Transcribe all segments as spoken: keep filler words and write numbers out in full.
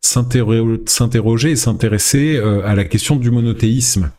s'interro- s'interroger et s'intéresser euh, à la question du monothéisme,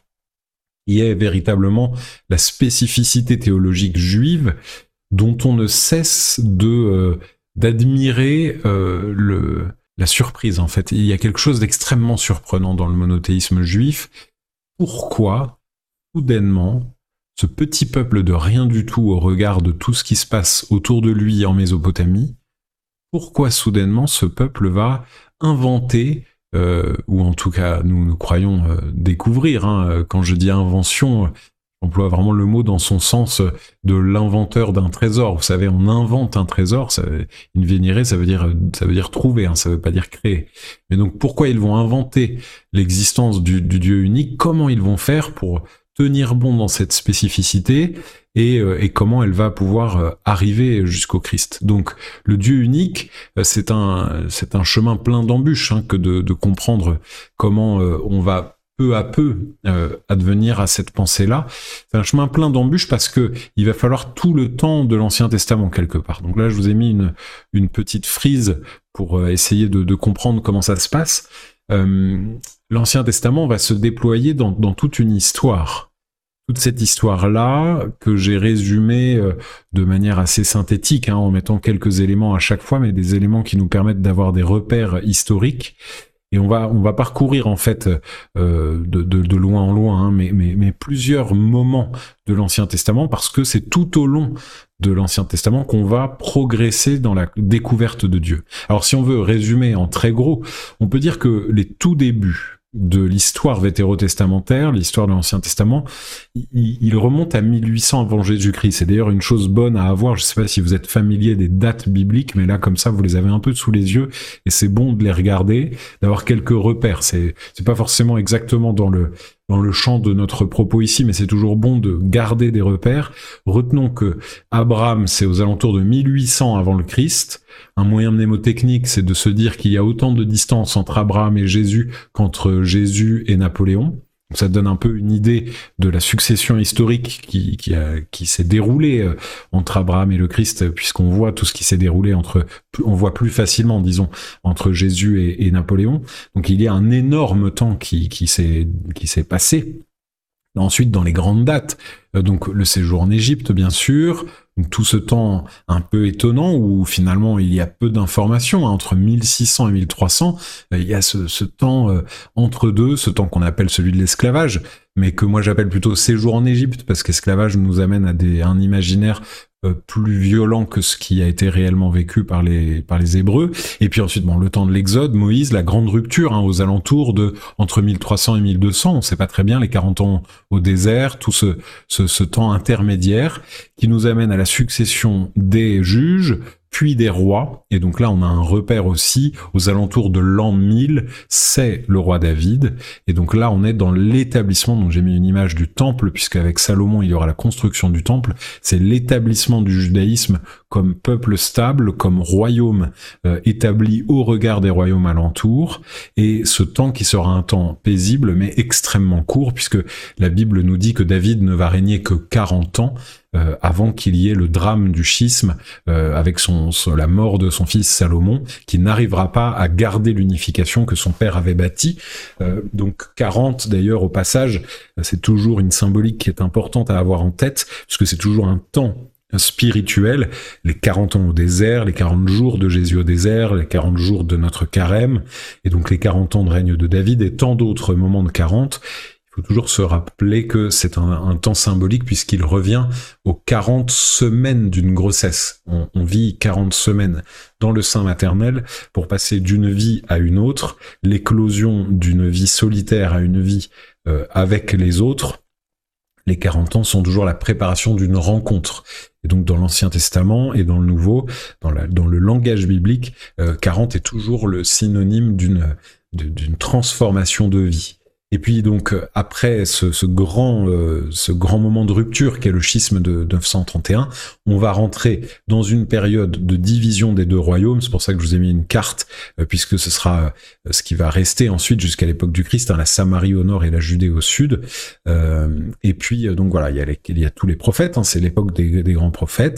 qui est véritablement la spécificité théologique juive dont on ne cesse de euh, d'admirer euh, le la surprise. En fait, il y a quelque chose d'extrêmement surprenant dans le monothéisme juif. Pourquoi, soudainement, ce petit peuple de rien du tout au regard de tout ce qui se passe autour de lui en Mésopotamie, pourquoi soudainement ce peuple va inventer, euh, ou en tout cas nous, nous croyons euh, découvrir, hein, quand je dis invention, j'emploie vraiment le mot dans son sens de l'inventeur d'un trésor. Vous savez, on invente un trésor, ça, in venire, ça veut dire, ça veut dire trouver, hein, ça veut pas dire créer. Mais donc pourquoi ils vont inventer l'existence du, du Dieu unique? Comment ils vont faire pour tenir bon dans cette spécificité et, euh, et comment elle va pouvoir euh, arriver jusqu'au Christ. Donc le Dieu unique, euh, c'est un c'est un chemin plein d'embûches, hein, que de, de comprendre comment euh, on va peu à peu euh, advenir à cette pensée-là. C'est un chemin plein d'embûches parce que il va falloir tout le temps de l'Ancien Testament quelque part. Donc là, je vous ai mis une une petite frise pour euh, essayer de, de comprendre comment ça se passe. Euh, L'Ancien Testament va se déployer dans, dans toute une histoire. Toute cette histoire-là, que j'ai résumée euh, de manière assez synthétique, hein, en mettant quelques éléments à chaque fois, mais des éléments qui nous permettent d'avoir des repères historiques. Et on va on va parcourir en fait euh, de, de, de loin en loin, hein, mais, mais, mais plusieurs moments de l'Ancien Testament, parce que c'est tout au long de l'Ancien Testament qu'on va progresser dans la découverte de Dieu. Alors si on veut résumer en très gros, on peut dire que les tout débuts de l'histoire vétérotestamentaire, l'histoire de l'Ancien Testament, il, il remonte à mille huit cents avant Jésus-Christ. C'est d'ailleurs une chose bonne à avoir. Je ne sais pas si vous êtes familier des dates bibliques, mais là, comme ça, vous les avez un peu sous les yeux et c'est bon de les regarder, d'avoir quelques repères. C'est, c'est pas forcément exactement dans le dans le champ de notre propos ici, mais c'est toujours bon de garder des repères. Retenons que Abraham, c'est aux alentours de mille huit cents avant le Christ. Un moyen mnémotechnique, c'est de se dire qu'il y a autant de distance entre Abraham et Jésus qu'entre Jésus et Napoléon. Ça donne un peu une idée de la succession historique qui, qui, a, qui s'est déroulée entre Abraham et le Christ, puisqu'on voit tout ce qui s'est déroulé entre, on voit plus facilement, disons, entre Jésus et, et Napoléon. Donc il y a un énorme temps qui, qui s'est, qui s'est passé. Ensuite, dans les grandes dates, donc le séjour en Égypte, bien sûr, donc tout ce temps un peu étonnant où finalement il y a peu d'informations, hein, entre mille six cents et mille trois cents, il y a ce, ce temps euh, entre deux, ce temps qu'on appelle celui de l'esclavage, mais que moi j'appelle plutôt séjour en Égypte, parce qu'esclavage nous amène à des, un imaginaire euh, plus violent que ce qui a été réellement vécu par les par les Hébreux. Et puis ensuite, bon, le temps de l'Exode, Moïse, la grande rupture, hein, aux alentours de entre mille trois cents et mille deux cents, on sait pas très bien, les quarante ans au désert, tout ce, ce ce temps intermédiaire qui nous amène à la succession des juges, puis des rois. Et donc là, on a un repère aussi aux alentours de l'an mille, c'est le roi David. Et donc là, on est dans l'établissement, donc j'ai mis une image du temple, puisqu'avec Salomon, il y aura la construction du temple. C'est l'établissement du judaïsme comme peuple stable, comme royaume euh, établi au regard des royaumes alentours. Et ce temps qui sera un temps paisible, mais extrêmement court, puisque la Bible nous dit que David ne va régner que quarante ans, Euh, avant qu'il y ait le drame du schisme euh, avec son, son, la mort de son fils Salomon, qui n'arrivera pas à garder l'unification que son père avait bâtie. Euh, donc quarante, d'ailleurs, au passage, c'est toujours une symbolique qui est importante à avoir en tête, puisque c'est toujours un temps spirituel, les quarante ans au désert, les quarante jours de Jésus au désert, les quarante jours de notre carême, et donc les quarante ans de règne de David, et tant d'autres moments de quarante. Il faut toujours se rappeler que c'est un, un temps symbolique puisqu'il revient aux quarante semaines d'une grossesse. On, on vit quarante semaines dans le sein maternel pour passer d'une vie à une autre, l'éclosion d'une vie solitaire à une vie euh, avec les autres. Les quarante ans sont toujours la préparation d'une rencontre. Et donc dans l'Ancien Testament et dans le Nouveau, dans, la, dans le langage biblique, euh, quarante est toujours le synonyme d'une, d'une transformation de vie. Et puis donc après ce, ce grand euh, ce grand moment de rupture qu'est le schisme de neuf cent trente et un, on va rentrer dans une période de division des deux royaumes. C'est pour ça que je vous ai mis une carte, euh, puisque ce sera euh, ce qui va rester ensuite jusqu'à l'époque du Christ, hein, la Samarie au nord et la Judée au sud. Euh, et puis euh, donc voilà, il y a les, il y a tous les prophètes, hein, c'est l'époque des, des grands prophètes.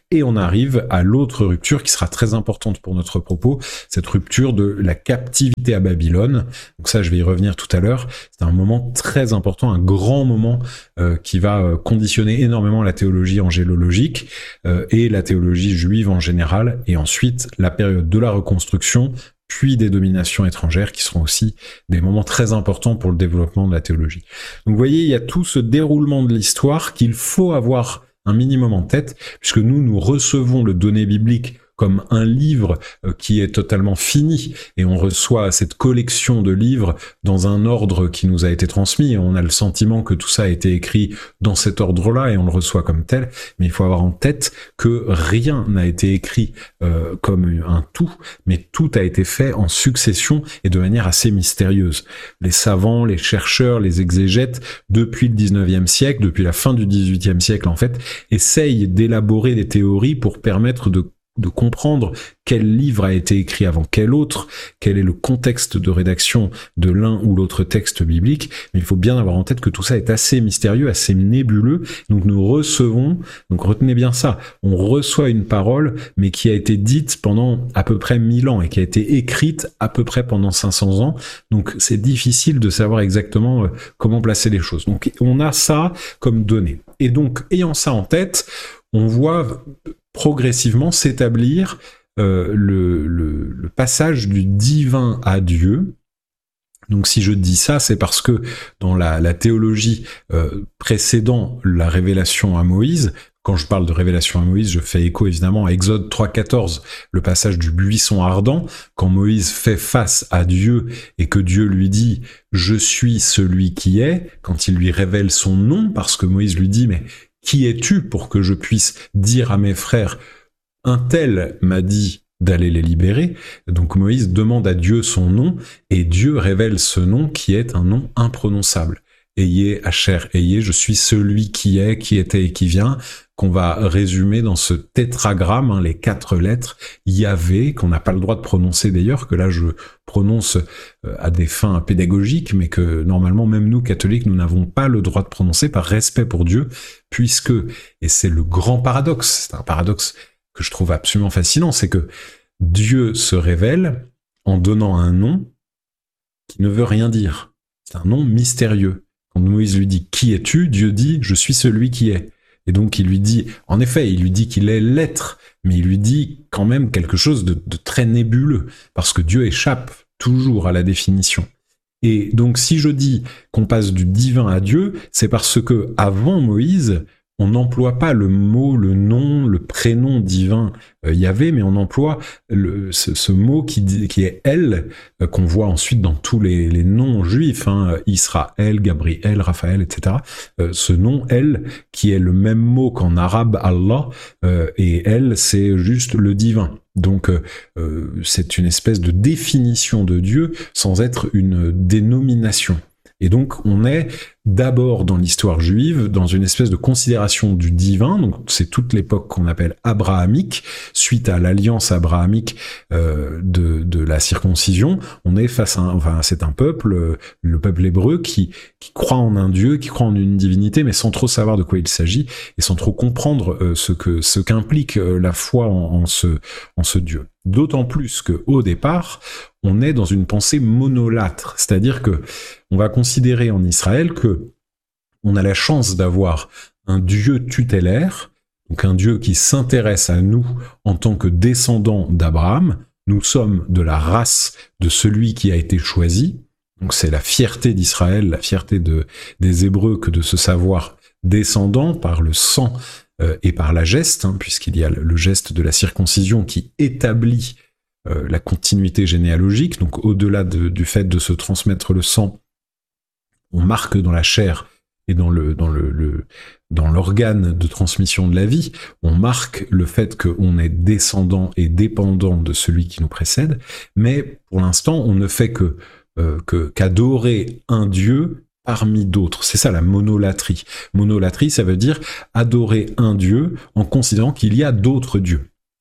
Et on arrive à l'autre rupture qui sera très importante pour notre propos, cette rupture de la captivité à Babylone. Donc ça, je vais y revenir tout à l'heure. C'est un moment très important, un grand moment euh, qui va euh, conditionner énormément la théologie angélologique euh, et la théologie juive en général, et ensuite la période de la reconstruction, puis des dominations étrangères qui seront aussi des moments très importants pour le développement de la théologie. Donc vous voyez, il y a tout ce déroulement de l'histoire qu'il faut avoir un minimum en tête, puisque nous, nous recevons le donné biblique comme un livre qui est totalement fini, et on reçoit cette collection de livres dans un ordre qui nous a été transmis, et on a le sentiment que tout ça a été écrit dans cet ordre-là, et on le reçoit comme tel, mais il faut avoir en tête que rien n'a été écrit euh, comme un tout, mais tout a été fait en succession et de manière assez mystérieuse. Les savants, les chercheurs, les exégètes, depuis le dix-neuvième siècle, depuis la fin du dix-huitième siècle en fait, essayent d'élaborer des théories pour permettre de de comprendre quel livre a été écrit avant quel autre, quel est le contexte de rédaction de l'un ou l'autre texte biblique, mais il faut bien avoir en tête que tout ça est assez mystérieux, assez nébuleux, donc nous recevons, donc retenez bien ça, on reçoit une parole, mais qui a été dite pendant à peu près mille ans, et qui a été écrite à peu près pendant cinq cents ans, donc c'est difficile de savoir exactement euh, comment placer les choses. Donc on a ça comme donnée, et donc ayant ça en tête, on voit progressivement s'établir euh, le, le, le passage du divin à Dieu. Donc si je dis ça, c'est parce que dans la, la théologie euh, précédant la révélation à Moïse, quand je parle de révélation à Moïse, je fais écho évidemment à Exode trois quatorze, le passage du buisson ardent, quand Moïse fait face à Dieu et que Dieu lui dit « Je suis celui qui est », quand il lui révèle son nom, parce que Moïse lui dit « Mais qui es-tu pour que je puisse dire à mes frères, un tel m'a dit d'aller les libérer ?» Donc Moïse demande à Dieu son nom, et Dieu révèle ce nom qui est un nom imprononçable. Ayez, Asher, ayez, je suis celui qui est, qui était et qui vient, qu'on va résumer dans ce tétragramme, hein, les quatre lettres, Yahvé, qu'on n'a pas le droit de prononcer d'ailleurs, que là je prononce euh, à des fins pédagogiques, mais que normalement même nous, catholiques, nous n'avons pas le droit de prononcer par respect pour Dieu, puisque, et c'est le grand paradoxe, c'est un paradoxe que je trouve absolument fascinant, c'est que Dieu se révèle en donnant un nom qui ne veut rien dire. C'est un nom mystérieux. Quand Moïse lui dit « Qui es-tu ?», Dieu dit « Je suis celui qui est ». Et donc il lui dit, en effet, il lui dit qu'il est l'être, mais il lui dit quand même quelque chose de, de très nébuleux, parce que Dieu échappe toujours à la définition. Et donc si je dis qu'on passe du divin à Dieu, c'est parce que avant Moïse, on n'emploie pas le mot, le nom, le prénom divin euh, Yahvé, mais on emploie le, ce, ce mot qui, dit, qui est El, euh, qu'on voit ensuite dans tous les, les noms juifs, hein, Israël, Gabriel, Raphaël, et cetera. Euh, ce nom El, qui est le même mot qu'en arabe Allah, euh, et El, c'est juste le divin. Donc euh, euh, c'est une espèce de définition de Dieu sans être une dénomination. Et donc on est d'abord dans l'histoire juive, dans une espèce de considération du divin, donc c'est toute l'époque qu'on appelle abrahamique, suite à l'alliance abrahamique euh, de, de la circoncision, on est face à un, enfin c'est un peuple, euh, le peuple hébreu, qui, qui croit en un Dieu, qui croit en une divinité, mais sans trop savoir de quoi il s'agit, et sans trop comprendre euh, ce que ce qu'implique euh, la foi en, en, ce, en ce Dieu. D'autant plus qu'au départ, on est dans une pensée monolâtre, c'est-à-dire que on va considérer en Israël que on a la chance d'avoir un Dieu tutélaire, donc un Dieu qui s'intéresse à nous en tant que descendants d'Abraham. Nous sommes de la race de celui qui a été choisi. Donc c'est la fierté d'Israël, la fierté de, des Hébreux que de se savoir descendants par le sang euh, et par la geste, hein, puisqu'il y a le geste de la circoncision qui établit euh, la continuité généalogique. Donc au-delà de, du fait de se transmettre le sang, on marque dans la chair et dans le dans le, le dans l'organe de transmission de la vie, on marque le fait qu'on est descendant et dépendant de celui qui nous précède, mais pour l'instant, on ne fait que euh, que qu'adorer un Dieu parmi d'autres. C'est ça la monolatrie. Monolatrie, ça veut dire adorer un Dieu en considérant qu'il y a d'autres dieux.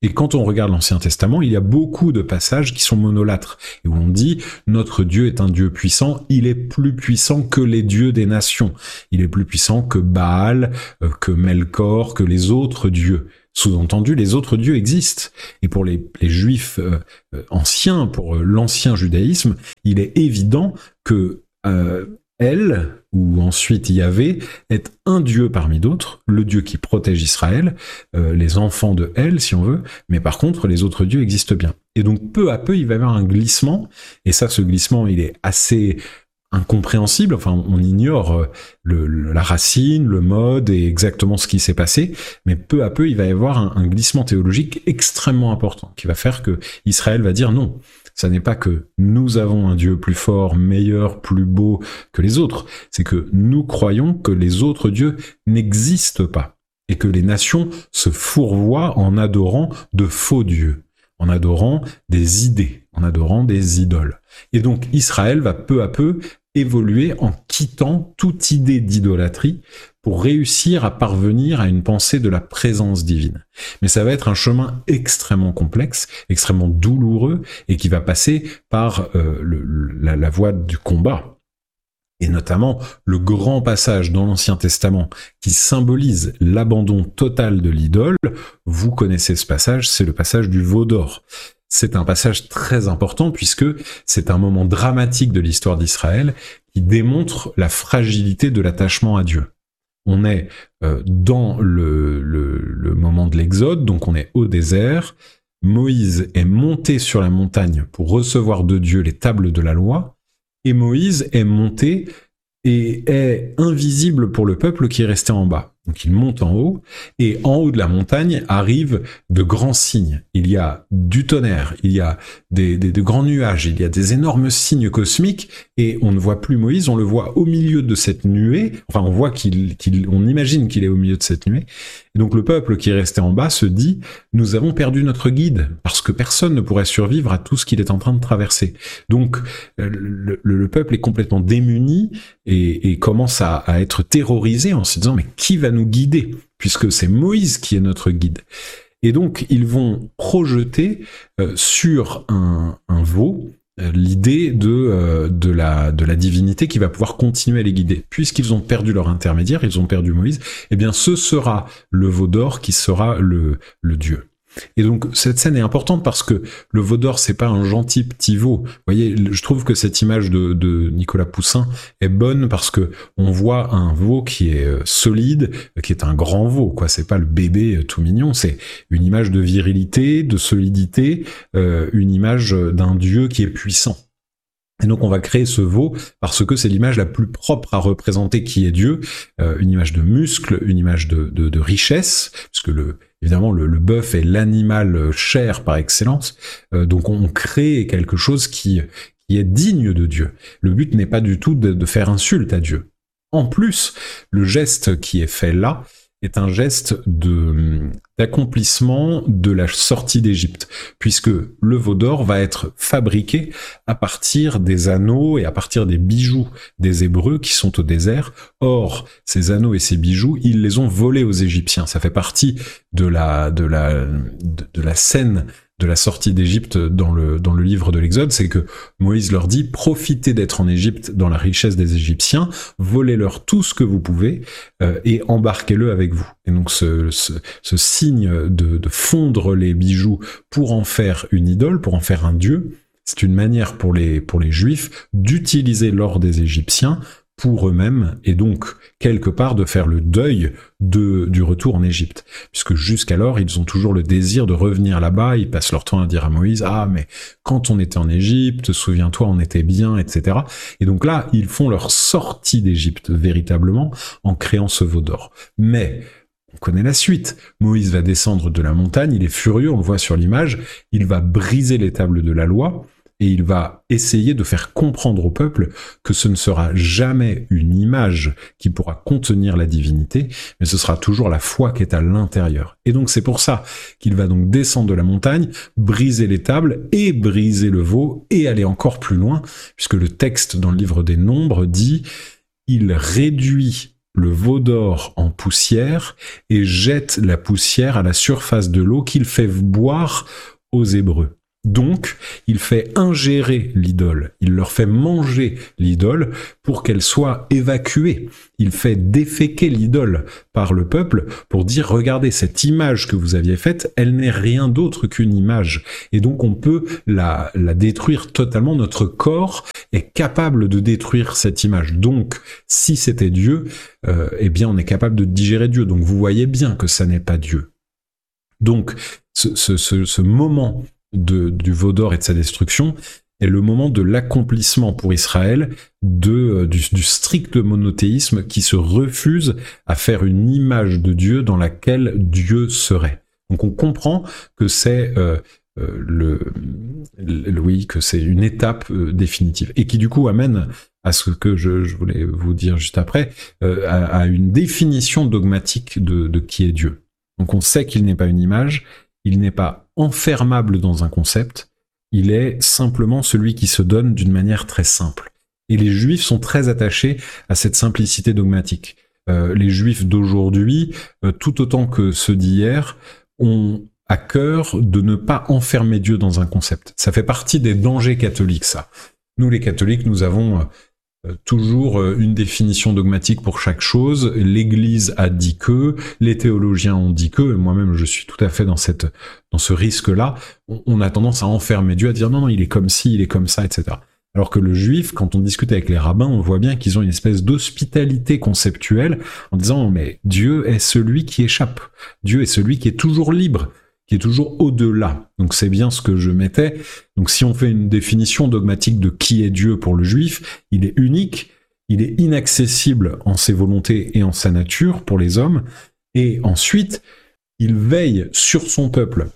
Et quand on regarde l'Ancien Testament, il y a beaucoup de passages qui sont monolâtres, et où on dit « Notre Dieu est un Dieu puissant, il est plus puissant que les dieux des nations. Il est plus puissant que Baal, euh, que Melkor, que les autres dieux. » Sous-entendu, les autres dieux existent. Et pour les, les Juifs euh, anciens, pour l'ancien judaïsme, il est évident que euh, El, ou ensuite Yahvé, est un Dieu parmi d'autres, le Dieu qui protège Israël, euh, les enfants de El, si on veut, mais par contre, les autres dieux existent bien. Et donc, peu à peu, il va y avoir un glissement, et ça, ce glissement, il est assez incompréhensible, enfin, on ignore le, le, la racine, le mode et exactement ce qui s'est passé, mais peu à peu, il va y avoir un, un glissement théologique extrêmement important, qui va faire que Israël va dire non. Ça n'est pas que nous avons un Dieu plus fort, meilleur, plus beau que les autres. C'est que nous croyons que les autres dieux n'existent pas et que les nations se fourvoient en adorant de faux dieux, en adorant des idées, en adorant des idoles. Et donc Israël va peu à peu évoluer en quittant toute idée d'idolâtrie pour réussir à parvenir à une pensée de la présence divine. Mais ça va être un chemin extrêmement complexe, extrêmement douloureux, et qui va passer par euh, le, la, la voie du combat. Et notamment le grand passage dans l'Ancien Testament qui symbolise l'abandon total de l'idole. Vous connaissez ce passage, c'est le passage du veau d'or. C'est un passage très important puisque c'est un moment dramatique de l'histoire d'Israël qui démontre la fragilité de l'attachement à Dieu. On est euh, dans le, le, le moment de l'Exode, donc on est au désert. Moïse est monté sur la montagne pour recevoir de Dieu les tables de la loi, et Moïse est monté et est invisible pour le peuple qui est resté en bas. Donc il monte en haut, et en haut de la montagne arrivent de grands signes. Il y a du tonnerre, il y a des, des, de grands nuages, il y a des énormes signes cosmiques, et on ne voit plus Moïse, on le voit au milieu de cette nuée, enfin on voit qu'il, qu'il on imagine qu'il est au milieu de cette nuée, et donc le peuple qui est resté en bas se dit « Nous avons perdu notre guide, parce que personne ne pourrait survivre à tout ce qu'il est en train de traverser. » Donc le, le, le peuple est complètement démuni, et, et commence à, à être terrorisé en se disant « Mais qui va nous guider, puisque c'est Moïse qui est notre guide. » Et donc, ils vont projeter euh, sur un, un veau euh, l'idée de, euh, de, la, de la divinité qui va pouvoir continuer à les guider. Puisqu'ils ont perdu leur intermédiaire, ils ont perdu Moïse, eh bien, ce sera le veau d'or qui sera le, le Dieu. Et donc cette scène est importante parce que le veau d'or, c'est pas un gentil petit veau. Vous voyez, je trouve que cette image de, de Nicolas Poussin est bonne parce que on voit un veau qui est solide, qui est un grand veau, quoi. C'est pas le bébé tout mignon, c'est une image de virilité, de solidité, euh, une image d'un dieu qui est puissant. Et donc on va créer ce veau parce que c'est l'image la plus propre à représenter qui est Dieu, euh, une image de muscle, une image de, de, de richesse, puisque le évidemment le, le bœuf est l'animal cher par excellence, euh, donc on crée quelque chose qui, qui est digne de Dieu. Le but n'est pas du tout de, de faire insulte à Dieu. En plus, le geste qui est fait là est un geste de, d'accomplissement de la sortie d'Égypte, puisque le veau d'or va être fabriqué à partir des anneaux et à partir des bijoux des Hébreux qui sont au désert. Or, ces anneaux et ces bijoux, ils les ont volés aux Égyptiens. Ça fait partie de la, de la, de, de la scène de la sortie d'Égypte dans le, dans le livre de l'Exode, c'est que Moïse leur dit « Profitez d'être en Égypte dans la richesse des Égyptiens, volez-leur tout ce que vous pouvez euh, et embarquez-le avec vous. » Et donc ce, ce, ce signe de, de fondre les bijoux pour en faire une idole, pour en faire un dieu, c'est une manière pour les, pour les Juifs d'utiliser l'or des Égyptiens pour eux-mêmes, et donc, quelque part, de faire le deuil de, du retour en Égypte. Puisque jusqu'alors, ils ont toujours le désir de revenir là-bas, ils passent leur temps à dire à Moïse, « Ah, mais quand on était en Égypte, souviens-toi, on était bien, et cetera » Et donc là, ils font leur sortie d'Égypte, véritablement, en créant ce veau d'or. Mais, on connaît la suite. Moïse va descendre de la montagne, il est furieux, on le voit sur l'image, il va briser les tables de la loi, et il va essayer de faire comprendre au peuple que ce ne sera jamais une image qui pourra contenir la divinité, mais ce sera toujours la foi qui est à l'intérieur. Et donc c'est pour ça qu'il va donc descendre de la montagne, briser les tables et briser le veau et aller encore plus loin, puisque le texte dans le livre des Nombres dit « Il réduit le veau d'or en poussière et jette la poussière à la surface de l'eau qu'il fait boire aux Hébreux. Donc, il fait ingérer l'idole, il leur fait manger l'idole pour qu'elle soit évacuée. Il fait déféquer l'idole par le peuple pour dire, regardez, cette image que vous aviez faite, elle n'est rien d'autre qu'une image. Et donc, on peut la, la détruire totalement. Notre corps est capable de détruire cette image. Donc, si c'était Dieu, euh, eh bien, on est capable de digérer Dieu. Donc, vous voyez bien que ça n'est pas Dieu. Donc, ce, ce, ce, ce moment De, du veau d'or et de sa destruction est le moment de l'accomplissement pour Israël de, du, du strict monothéisme qui se refuse à faire une image de Dieu dans laquelle Dieu serait. Donc on comprend que c'est euh, euh, le, le oui que c'est une étape euh, définitive et qui du coup amène à ce que je, je voulais vous dire juste après euh, à, à une définition dogmatique de, de qui est Dieu. Donc on sait qu'il n'est pas une image. Il n'est pas enfermable dans un concept, il est simplement celui qui se donne d'une manière très simple. Et les Juifs sont très attachés à cette simplicité dogmatique. Euh, les Juifs d'aujourd'hui, euh, tout autant que ceux d'hier, ont à cœur de ne pas enfermer Dieu dans un concept. Ça fait partie des dangers catholiques, ça. Nous, les catholiques, nous avons euh, toujours euh, une définition dogmatique pour chaque chose. L'Église a dit que, les théologiens ont dit que, et moi-même je suis tout à fait dans cette, dans ce risque-là. On, on a tendance à enfermer Dieu, à dire non, non, il est comme ci, il est comme ça, et cetera. Alors que le juif, quand on discute avec les rabbins, on voit bien qu'ils ont une espèce d'hospitalité conceptuelle en disant mais Dieu est celui qui échappe, Dieu est celui qui est toujours libre, qui est toujours au-delà. Donc c'est bien ce que je mettais. Donc si on fait une définition dogmatique de qui est Dieu pour le juif, il est unique, il est inaccessible en ses volontés et en sa nature pour les hommes, et ensuite, il veille sur son peuple.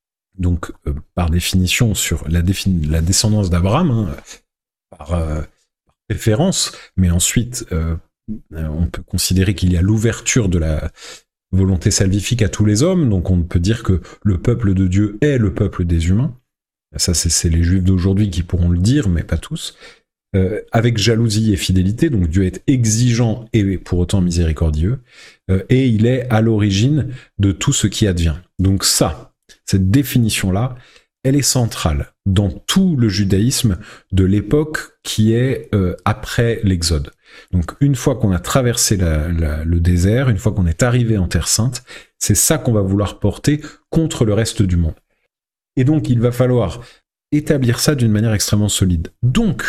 Donc euh, par définition sur la, défini- la descendance d'Abraham, hein, par, euh, par préférence, mais ensuite euh, on peut considérer qu'il y a l'ouverture de la volonté salvifique à tous les hommes, donc on peut dire que le peuple de Dieu est le peuple des humains. Ça, c'est, c'est les Juifs d'aujourd'hui qui pourront le dire, mais pas tous. Euh, avec jalousie et fidélité, donc Dieu est exigeant et pour autant miséricordieux, euh, et il est à l'origine de tout ce qui advient. Donc ça, cette définition-là, elle est centrale dans tout le judaïsme de l'époque qui est euh, après l'Exode. Donc une fois qu'on a traversé la, la, le désert, une fois qu'on est arrivé en Terre Sainte, c'est ça qu'on va vouloir porter contre le reste du monde. Et donc il va falloir établir ça d'une manière extrêmement solide. Donc,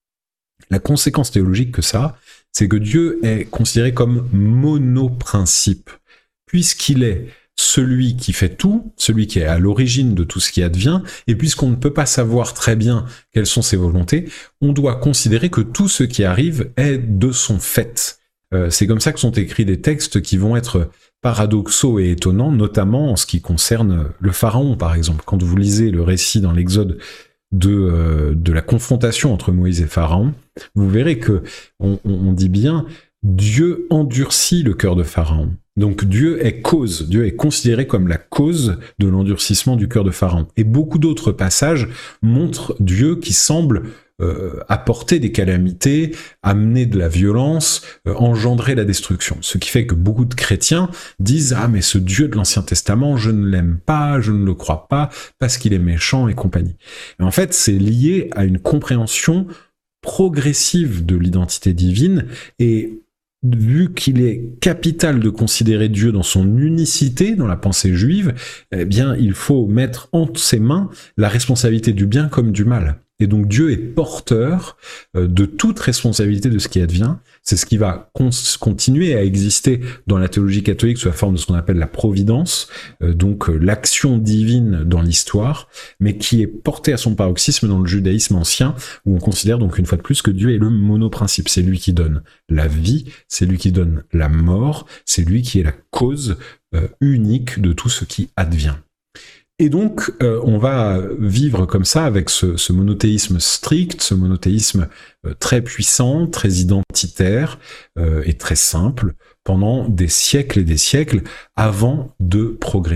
la conséquence théologique que ça a, c'est que Dieu est considéré comme monoprincipe, puisqu'il est celui qui fait tout, celui qui est à l'origine de tout ce qui advient, et puisqu'on ne peut pas savoir très bien quelles sont ses volontés, on doit considérer que tout ce qui arrive est de son fait. Euh, c'est comme ça que sont écrits des textes qui vont être paradoxaux et étonnants, notamment en ce qui concerne le pharaon, par exemple. Quand vous lisez le récit dans l'Exode de, euh, de la confrontation entre Moïse et Pharaon, vous verrez que on, on dit bien Dieu endurcit le cœur de Pharaon. Donc Dieu est cause, Dieu est considéré comme la cause de l'endurcissement du cœur de Pharaon. Et beaucoup d'autres passages montrent Dieu qui semble euh, apporter des calamités, amener de la violence, euh, engendrer la destruction. Ce qui fait que beaucoup de chrétiens disent « Ah mais ce Dieu de l'Ancien Testament, je ne l'aime pas, je ne le crois pas, parce qu'il est méchant et compagnie. » Et en fait, c'est lié à une compréhension progressive de l'identité divine et vu qu'il est capital de considérer Dieu dans son unicité, dans la pensée juive, eh bien, il faut mettre entre ses mains la responsabilité du bien comme du mal. Et donc Dieu est porteur euh, de toute responsabilité de ce qui advient. C'est ce qui va con- continuer à exister dans la théologie catholique sous la forme de ce qu'on appelle la providence, euh, donc euh, l'action divine dans l'histoire, mais qui est portée à son paroxysme dans le judaïsme ancien, où on considère donc une fois de plus que Dieu est le monoprincipe. C'est lui qui donne la vie, c'est lui qui donne la mort, c'est lui qui est la cause euh, unique de tout ce qui advient. Et donc, euh, on va vivre comme ça avec ce, ce monothéisme strict, ce monothéisme euh, très puissant, très identitaire euh, et très simple pendant des siècles et des siècles avant de progresser.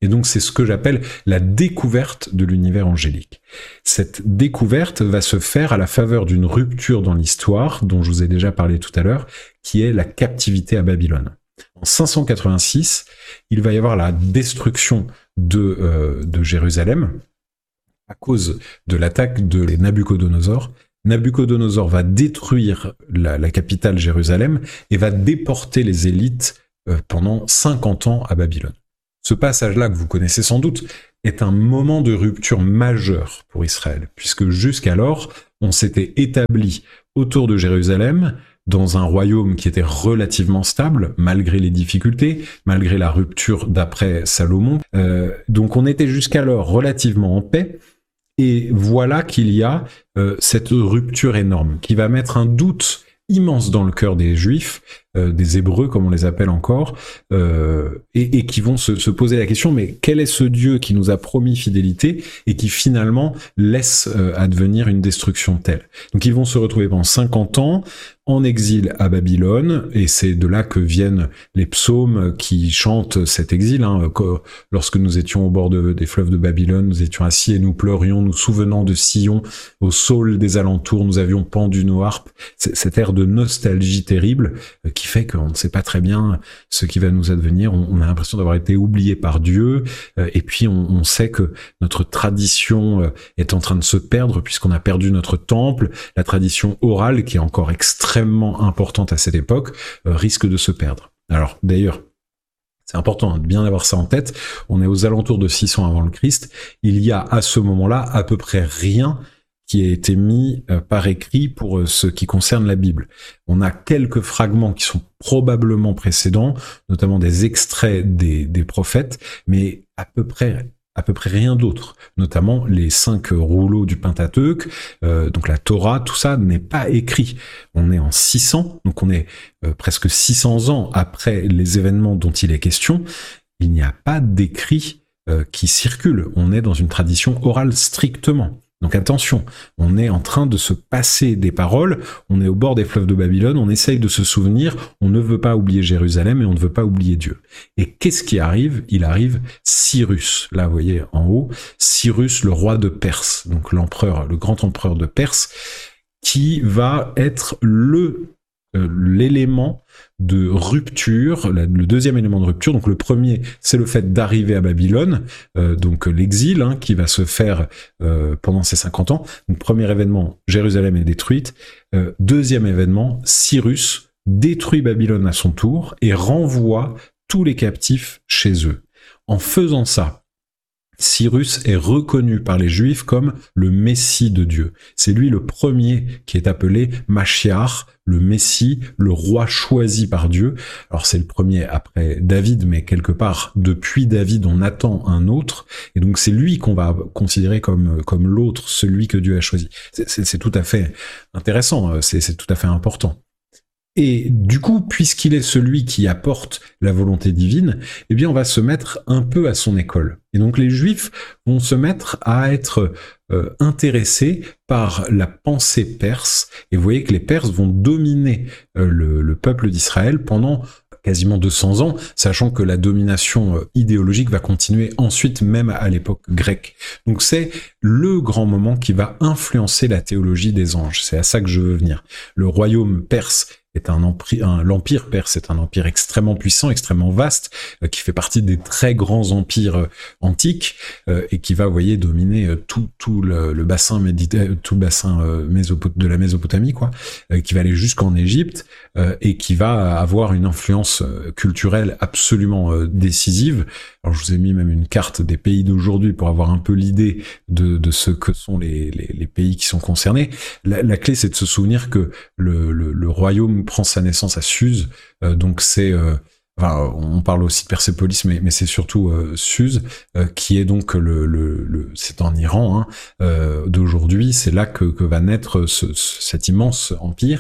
Et donc c'est ce que j'appelle la découverte de l'univers angélique. Cette découverte va se faire à la faveur d'une rupture dans l'histoire, dont je vous ai déjà parlé tout à l'heure, qui est la captivité à Babylone. En cinq cent quatre-vingt-six, il va y avoir la destruction de, euh, de Jérusalem à cause de l'attaque de Nabuchodonosor. Nabuchodonosor va détruire la, la capitale Jérusalem et va déporter les élites euh, pendant cinquante ans à Babylone. Ce passage-là, que vous connaissez sans doute, est un moment de rupture majeure pour Israël, puisque jusqu'alors, on s'était établi autour de Jérusalem, dans un royaume qui était relativement stable, malgré les difficultés, malgré la rupture d'après Salomon. Euh, donc on était jusqu'alors relativement en paix, et voilà qu'il y a euh, cette rupture énorme, qui va mettre un doute immense dans le cœur des Juifs, euh, des Hébreux comme on les appelle encore, euh, et, et qui vont se, se poser la question, mais quel est ce Dieu qui nous a promis fidélité et qui finalement laisse euh, advenir une destruction telle? Donc ils vont se retrouver pendant cinquante ans en exil à Babylone, et c'est de là que viennent les psaumes qui chantent cet exil. Hein. Lorsque nous étions au bord de, des fleuves de Babylone, nous étions assis et nous pleurions, nous souvenant de Sion, au saule des alentours, nous avions pendu nos harpes. C'est cet air de nostalgie terrible euh, qui fait qu'on ne sait pas très bien ce qui va nous advenir. On, on a l'impression d'avoir été oublié par Dieu, euh, et puis on, on sait que notre tradition euh, est en train de se perdre puisqu'on a perdu notre temple. La tradition orale, qui est encore extrêmement importante à cette époque, euh, risque de se perdre. Alors d'ailleurs, c'est important de bien avoir ça en tête, on est aux alentours de six cents avant le Christ, il y a à ce moment-là à peu près rien qui a été mis euh, par écrit pour euh, ce qui concerne la Bible. On a quelques fragments qui sont probablement précédents, notamment des extraits des, des prophètes, mais à peu près à peu près rien d'autre, notamment les cinq rouleaux du Pentateuque, euh, donc la Torah, tout ça n'est pas écrit. On est en six cents, donc on est euh, presque six cents ans après les événements dont il est question. Il n'y a pas d'écrit euh, qui circule. On est dans une tradition orale strictement. Donc attention, on est en train de se passer des paroles, on est au bord des fleuves de Babylone, on essaye de se souvenir, on ne veut pas oublier Jérusalem et on ne veut pas oublier Dieu. Et qu'est-ce qui arrive? Il arrive Cyrus, là vous voyez en haut, Cyrus le roi de Perse, donc l'empereur, le grand empereur de Perse, qui va être le euh, l'élément de rupture, la, le deuxième élément de rupture. Donc le premier, c'est le fait d'arriver à Babylone, euh, donc l'exil hein, qui va se faire euh, pendant ces cinquante ans. Donc premier événement, Jérusalem est détruite. Euh, deuxième événement, Cyrus détruit Babylone à son tour et renvoie tous les captifs chez eux. En faisant ça, Cyrus est reconnu par les Juifs comme le Messie de Dieu. C'est lui le premier qui est appelé Machiar, le Messie, le roi choisi par Dieu. Alors c'est le premier après David, mais quelque part depuis David on attend un autre, et donc c'est lui qu'on va considérer comme comme l'autre, celui que Dieu a choisi. C'est, c'est, c'est tout à fait intéressant, c'est, c'est tout à fait important. Et du coup, puisqu'il est celui qui apporte la volonté divine, eh bien, on va se mettre un peu à son école. Et donc, les Juifs vont se mettre à être euh, intéressés par la pensée perse. Et vous voyez que les Perses vont dominer euh, le, le peuple d'Israël pendant quasiment deux cents ans, sachant que la domination euh, idéologique va continuer ensuite, même à l'époque grecque. Donc, c'est le grand moment qui va influencer la théologie des anges. C'est à ça que je veux venir. Le royaume perse est un empire, un, l'empire perse est un empire extrêmement puissant, extrêmement vaste, euh, qui fait partie des très grands empires euh, antiques euh, et qui va, vous voyez, dominer euh, tout, tout le, le bassin méditerranéen, tout le bassin euh, Mésopot- de la Mésopotamie, quoi, euh, qui va aller jusqu'en Égypte euh, et qui va avoir une influence euh, culturelle absolument euh, décisive. Alors, je vous ai mis même une carte des pays d'aujourd'hui pour avoir un peu l'idée de, de ce que sont les, les, les pays qui sont concernés. La, la clé, c'est de se souvenir que le, le, le royaume prend sa naissance à Suse, euh, donc c'est, euh, enfin, on parle aussi de Persépolis, mais, mais c'est surtout euh, Suse, euh, qui est donc le, le, le c'est en Iran hein, euh, d'aujourd'hui. C'est là que, que va naître ce, ce, cet immense empire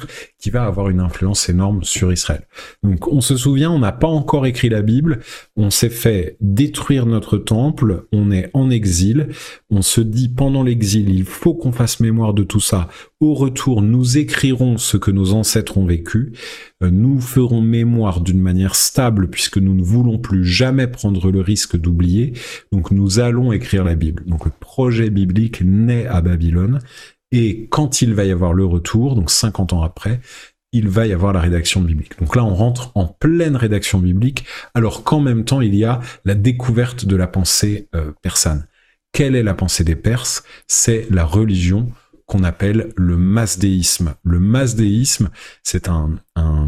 qui va avoir une influence énorme sur Israël. Donc on se souvient, on n'a pas encore écrit la Bible, on s'est fait détruire notre temple, on est en exil, on se dit pendant l'exil, il faut qu'on fasse mémoire de tout ça. Au retour, nous écrirons ce que nos ancêtres ont vécu, nous ferons mémoire d'une manière stable puisque nous ne voulons plus jamais prendre le risque d'oublier, donc nous allons écrire la Bible. Donc le projet biblique naît à Babylone, et quand il va y avoir le retour, donc cinquante ans après, il va y avoir la rédaction biblique. Donc là, on rentre en pleine rédaction biblique, alors qu'en même temps, il y a la découverte de la pensée euh, persane. Quelle est la pensée des Perses ? C'est la religion qu'on appelle le masdéisme. Le masdéisme, c'est un, un,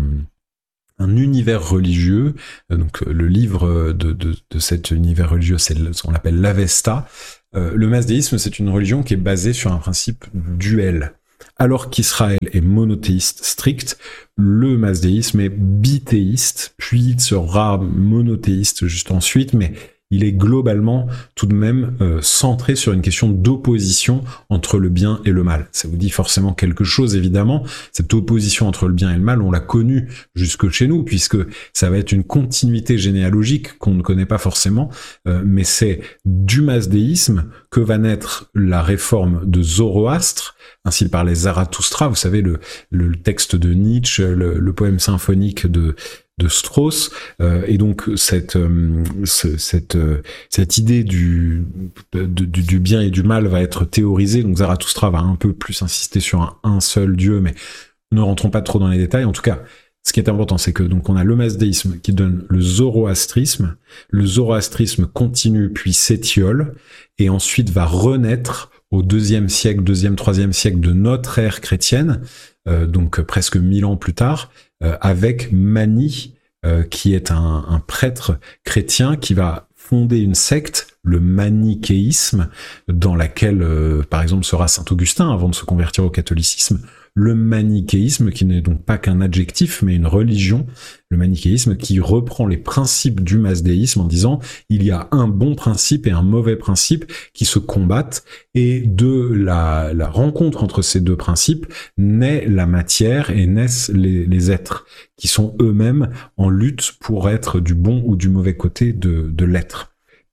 un univers religieux. Donc le livre de, de, de cet univers religieux, c'est ce qu'on appelle l'Avesta. Euh, le masdéisme, c'est une religion qui est basée sur un principe duel. Alors qu'Israël est monothéiste strict, le masdéisme est bithéiste, puis il sera monothéiste juste ensuite, mais il est globalement tout de même euh, centré sur une question d'opposition entre le bien et le mal. Ça vous dit forcément quelque chose, évidemment. Cette opposition entre le bien et le mal, on l'a connue jusque chez nous, puisque ça va être une continuité généalogique qu'on ne connaît pas forcément, euh, mais c'est du masdéisme que va naître la réforme de Zoroastre, ainsi par les Zarathustra, vous savez, le, le texte de Nietzsche, le, le poème symphonique de de Strauss, euh, et donc cette euh, ce, cette euh, cette idée du, de, du du bien et du mal va être théorisée. Donc Zarathustra va un peu plus insister sur un, un seul Dieu, mais ne rentrons pas trop dans les détails. En tout cas, ce qui est important, c'est que donc on a le masdéisme qui donne le zoroastrisme. Le zoroastrisme continue puis s'étiole et ensuite va renaître au deuxième siècle, deuxième, troisième siècle de notre ère chrétienne, euh, donc presque mille ans plus tard, euh, avec Mani, euh, qui est un, un prêtre chrétien qui va fonder une secte, le manichéisme, dans laquelle, euh, par exemple, sera saint Augustin avant de se convertir au catholicisme. Le manichéisme, qui n'est donc pas qu'un adjectif, mais une religion, le manichéisme qui reprend les principes du masdéisme en disant il y a un bon principe et un mauvais principe qui se combattent, et de la, la rencontre entre ces deux principes naît la matière et naissent les, les êtres, qui sont eux-mêmes en lutte pour être du bon ou du mauvais côté de, de l'être.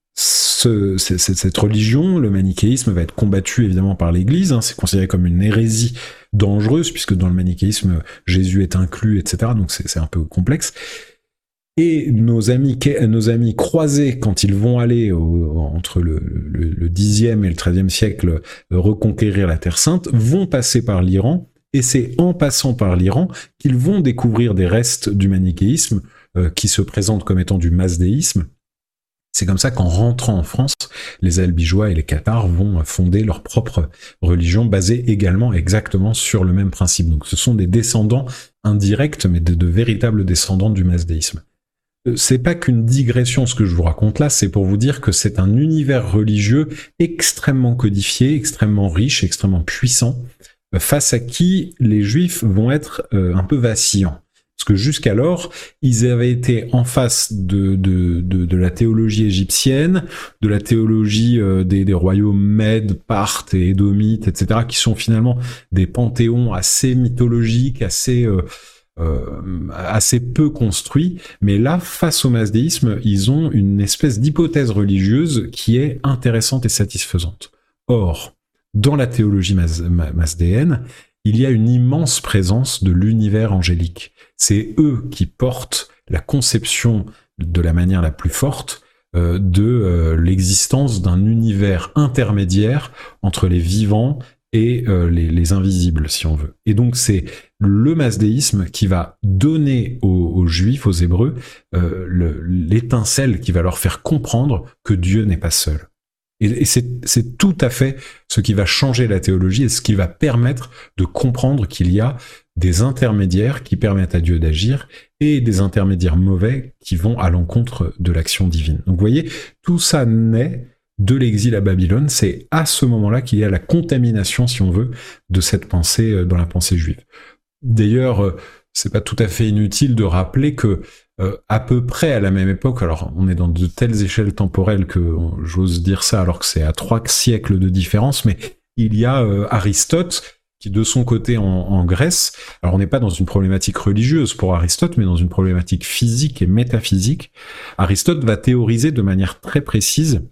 Ce, c'est, c'est, cette religion, le manichéisme, va être combattu évidemment par l'Église, hein, c'est considéré comme une hérésie dangereuse, puisque dans le manichéisme, Jésus est inclus, et cetera, donc c'est, c'est un peu complexe. Et nos amis, nos amis croisés, quand ils vont aller au, entre le, le, le dixième et le treizième siècle reconquérir la Terre Sainte, vont passer par l'Iran, et c'est en passant par l'Iran qu'ils vont découvrir des restes du manichéisme euh, qui se présentent comme étant du masdéisme. C'est comme ça qu'en rentrant en France, les Albigeois et les Cathares vont fonder leur propre religion basée également exactement sur le même principe. Donc ce sont des descendants indirects, mais de, de véritables descendants du masdéisme. C'est pas qu'une digression ce que je vous raconte là, c'est pour vous dire que c'est un univers religieux extrêmement codifié, extrêmement riche, extrêmement puissant, face à qui les Juifs vont être euh, un peu vacillants. Parce que jusqu'alors, ils avaient été en face de, de, de, de la théologie égyptienne, de la théologie euh, des, des royaumes Mèdes, Parthes et Édomites, et cetera, qui sont finalement des panthéons assez mythologiques, assez, euh, euh, assez peu construits. Mais là, face au masdéisme, ils ont une espèce d'hypothèse religieuse qui est intéressante et satisfaisante. Or, dans la théologie mas- masdéenne, il y a une immense présence de l'univers angélique. C'est eux qui portent la conception de la manière la plus forte euh, de euh, l'existence d'un univers intermédiaire entre les vivants et euh, les, les invisibles, si on veut. Et donc c'est le masdéisme qui va donner aux, aux Juifs, aux Hébreux, euh, le, l'étincelle qui va leur faire comprendre que Dieu n'est pas seul. Et c'est, c'est tout à fait ce qui va changer la théologie et ce qui va permettre de comprendre qu'il y a des intermédiaires qui permettent à Dieu d'agir et des intermédiaires mauvais qui vont à l'encontre de l'action divine. Donc vous voyez, tout ça naît de l'exil à Babylone. C'est à ce moment-là qu'il y a la contamination, si on veut, de cette pensée dans la pensée juive. D'ailleurs, c'est pas tout à fait inutile de rappeler que Euh, à peu près à la même époque, alors on est dans de telles échelles temporelles que j'ose dire ça alors que c'est à trois siècles de différence, mais il y a euh, Aristote qui de son côté en, en Grèce, alors on n'est pas dans une problématique religieuse pour Aristote, mais dans une problématique physique et métaphysique, Aristote va théoriser de manière très précise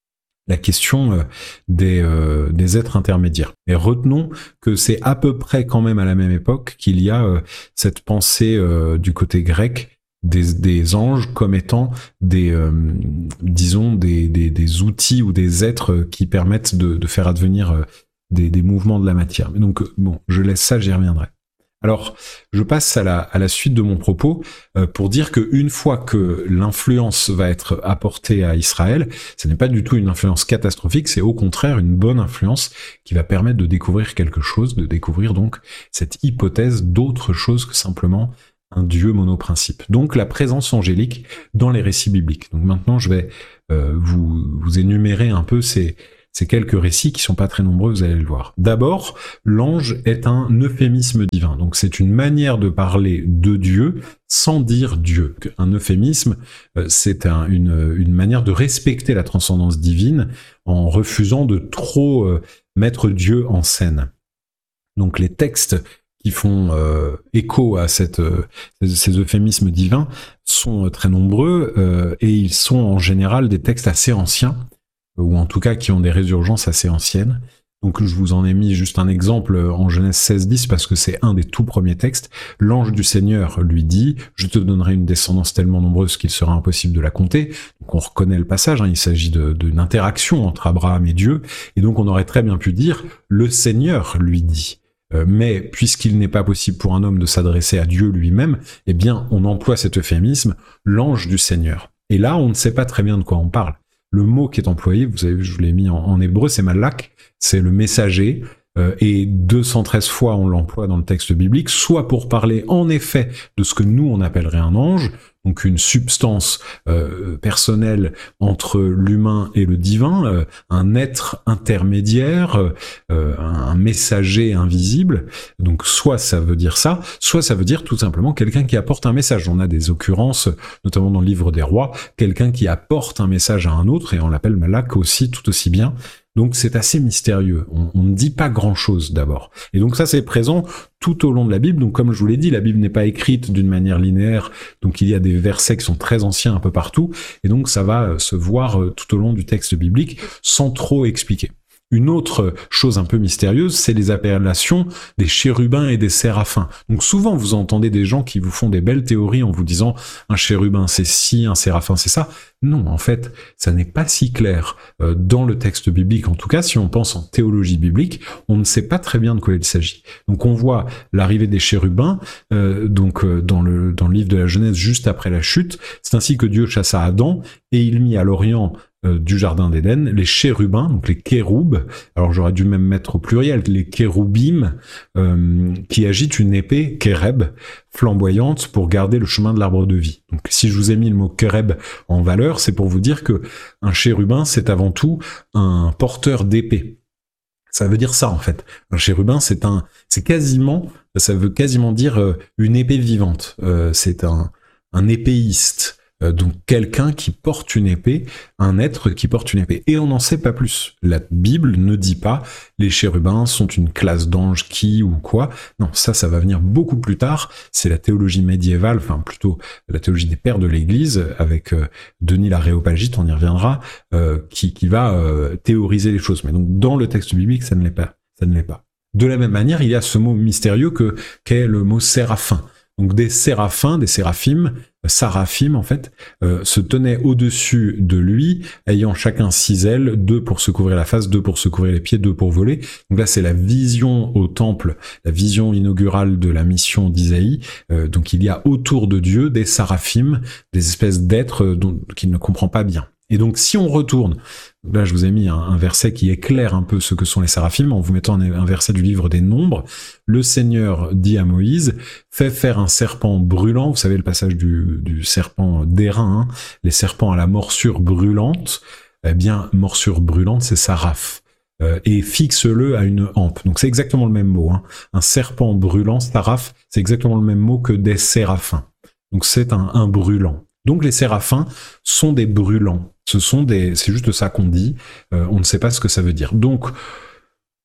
la question euh, des, euh, des êtres intermédiaires. Et retenons que c'est à peu près quand même à la même époque qu'il y a euh, cette pensée euh, du côté grec des, des anges comme étant des, euh, disons, des, des, des outils ou des êtres qui permettent de, de faire advenir euh, Des, des mouvements de la matière. Mais donc, bon, je laisse ça, j'y reviendrai. Alors, je passe à la, à la suite de mon propos euh, pour dire qu'une fois que l'influence va être apportée à Israël, ce n'est pas du tout une influence catastrophique, c'est au contraire une bonne influence qui va permettre de découvrir quelque chose, de découvrir donc cette hypothèse d'autre chose que simplement un Dieu monoprincipe. Donc la présence angélique dans les récits bibliques. Donc maintenant, je vais euh, vous, vous énumérer un peu ces Ces quelques récits qui sont pas très nombreux, vous allez le voir. D'abord, l'ange est un euphémisme divin. Donc c'est une manière de parler de Dieu sans dire Dieu. Un euphémisme, c'est un, une, une manière de respecter la transcendance divine en refusant de trop euh, mettre Dieu en scène. Donc les textes qui font euh, écho à cette, euh, ces euphémismes divins sont très nombreux euh, et ils sont en général des textes assez anciens, ou en tout cas qui ont des résurgences assez anciennes. Donc je vous en ai mis juste un exemple en Genèse seize dix parce que c'est un des tout premiers textes. L'ange du Seigneur lui dit « Je te donnerai une descendance tellement nombreuse qu'il sera impossible de la compter ». Donc on reconnaît le passage, hein, il s'agit de, d'une interaction entre Abraham et Dieu, et donc on aurait très bien pu dire « Le Seigneur lui dit ». Euh, mais puisqu'il n'est pas possible pour un homme de s'adresser à Dieu lui-même, eh bien on emploie cet euphémisme « l'ange du Seigneur ». Et là on ne sait pas très bien de quoi on parle. Le mot qui est employé, vous avez vu, je vous l'ai mis en, en hébreu, c'est malak, c'est le messager, euh, et deux cent treize fois on l'emploie dans le texte biblique, soit pour parler en effet de ce que nous on appellerait un ange, donc une substance euh, personnelle entre l'humain et le divin, euh, un être intermédiaire, euh, un messager invisible. Donc soit ça veut dire ça, soit ça veut dire tout simplement quelqu'un qui apporte un message. On a des occurrences, notamment dans le livre des rois, quelqu'un qui apporte un message à un autre, et on l'appelle malak aussi, tout aussi bien. Donc c'est assez mystérieux, on, on ne dit pas grand-chose d'abord. Et donc ça c'est présent tout au long de la Bible, donc comme je vous l'ai dit, la Bible n'est pas écrite d'une manière linéaire, donc il y a des versets qui sont très anciens un peu partout, et donc ça va se voir tout au long du texte biblique sans trop expliquer. Une autre chose un peu mystérieuse, c'est les appellations des chérubins et des séraphins. Donc souvent, vous entendez des gens qui vous font des belles théories en vous disant un chérubin c'est ci, un séraphin c'est ça. Non, en fait, ça n'est pas si clair euh, dans le texte biblique. En tout cas, si on pense en théologie biblique, on ne sait pas très bien de quoi il s'agit. Donc on voit l'arrivée des chérubins euh, donc euh, dans le dans le livre de la Genèse juste après la chute. C'est ainsi que Dieu chassa Adam et il mit à l'orient Euh, du jardin d'Éden, les chérubins, donc les kéroubes, alors j'aurais dû même mettre au pluriel, les kéroubim, euh, qui agitent une épée, kéreb, flamboyante pour garder le chemin de l'arbre de vie. Donc si je vous ai mis le mot kéreb en valeur, c'est pour vous dire que un chérubin, c'est avant tout un porteur d'épée. Ça veut dire ça en fait. Un chérubin, c'est un, c'est quasiment, ça veut quasiment dire euh, une épée vivante. Euh, c'est un, un épéiste. Euh, donc quelqu'un qui porte une épée, un être qui porte une épée. Et on n'en sait pas plus. La Bible ne dit pas les chérubins sont une classe d'anges qui ou quoi. Non, ça, ça va venir beaucoup plus tard. C'est la théologie médiévale, enfin plutôt la théologie des pères de l'Église, avec euh, Denis l'Aréopagite, on y reviendra, euh, qui, qui va euh, théoriser les choses. Mais donc dans le texte biblique, ça ne l'est pas. Ça ne l'est pas. De la même manière, il y a ce mot mystérieux que qu'est le mot séraphin. Donc des séraphins, des séraphim, Saraphim en fait, euh, se tenaient au-dessus de lui, ayant chacun six ailes, deux pour se couvrir la face, deux pour se couvrir les pieds, deux pour voler. Donc là c'est la vision au temple, la vision inaugurale de la mission d'Isaïe. Euh, donc il y a autour de Dieu des Saraphim, des espèces d'êtres dont, qu'il ne comprend pas bien. Et donc si on retourne, là je vous ai mis un, un verset qui éclaire un peu ce que sont les séraphim en vous mettant un, un verset du livre des Nombres. Le Seigneur dit à Moïse, fais faire un serpent brûlant, vous savez le passage du, du serpent d'airain, hein, les serpents à la morsure brûlante, eh bien morsure brûlante c'est saraph. Euh, et fixe-le à une hampe. Donc c'est exactement le même mot. Hein. Un serpent brûlant, saraph, c'est exactement le même mot que des séraphins. Donc c'est un, un brûlant. Donc les séraphins sont des brûlants. Ce sont des, c'est juste ça qu'on dit. Euh, on ne sait pas ce que ça veut dire. Donc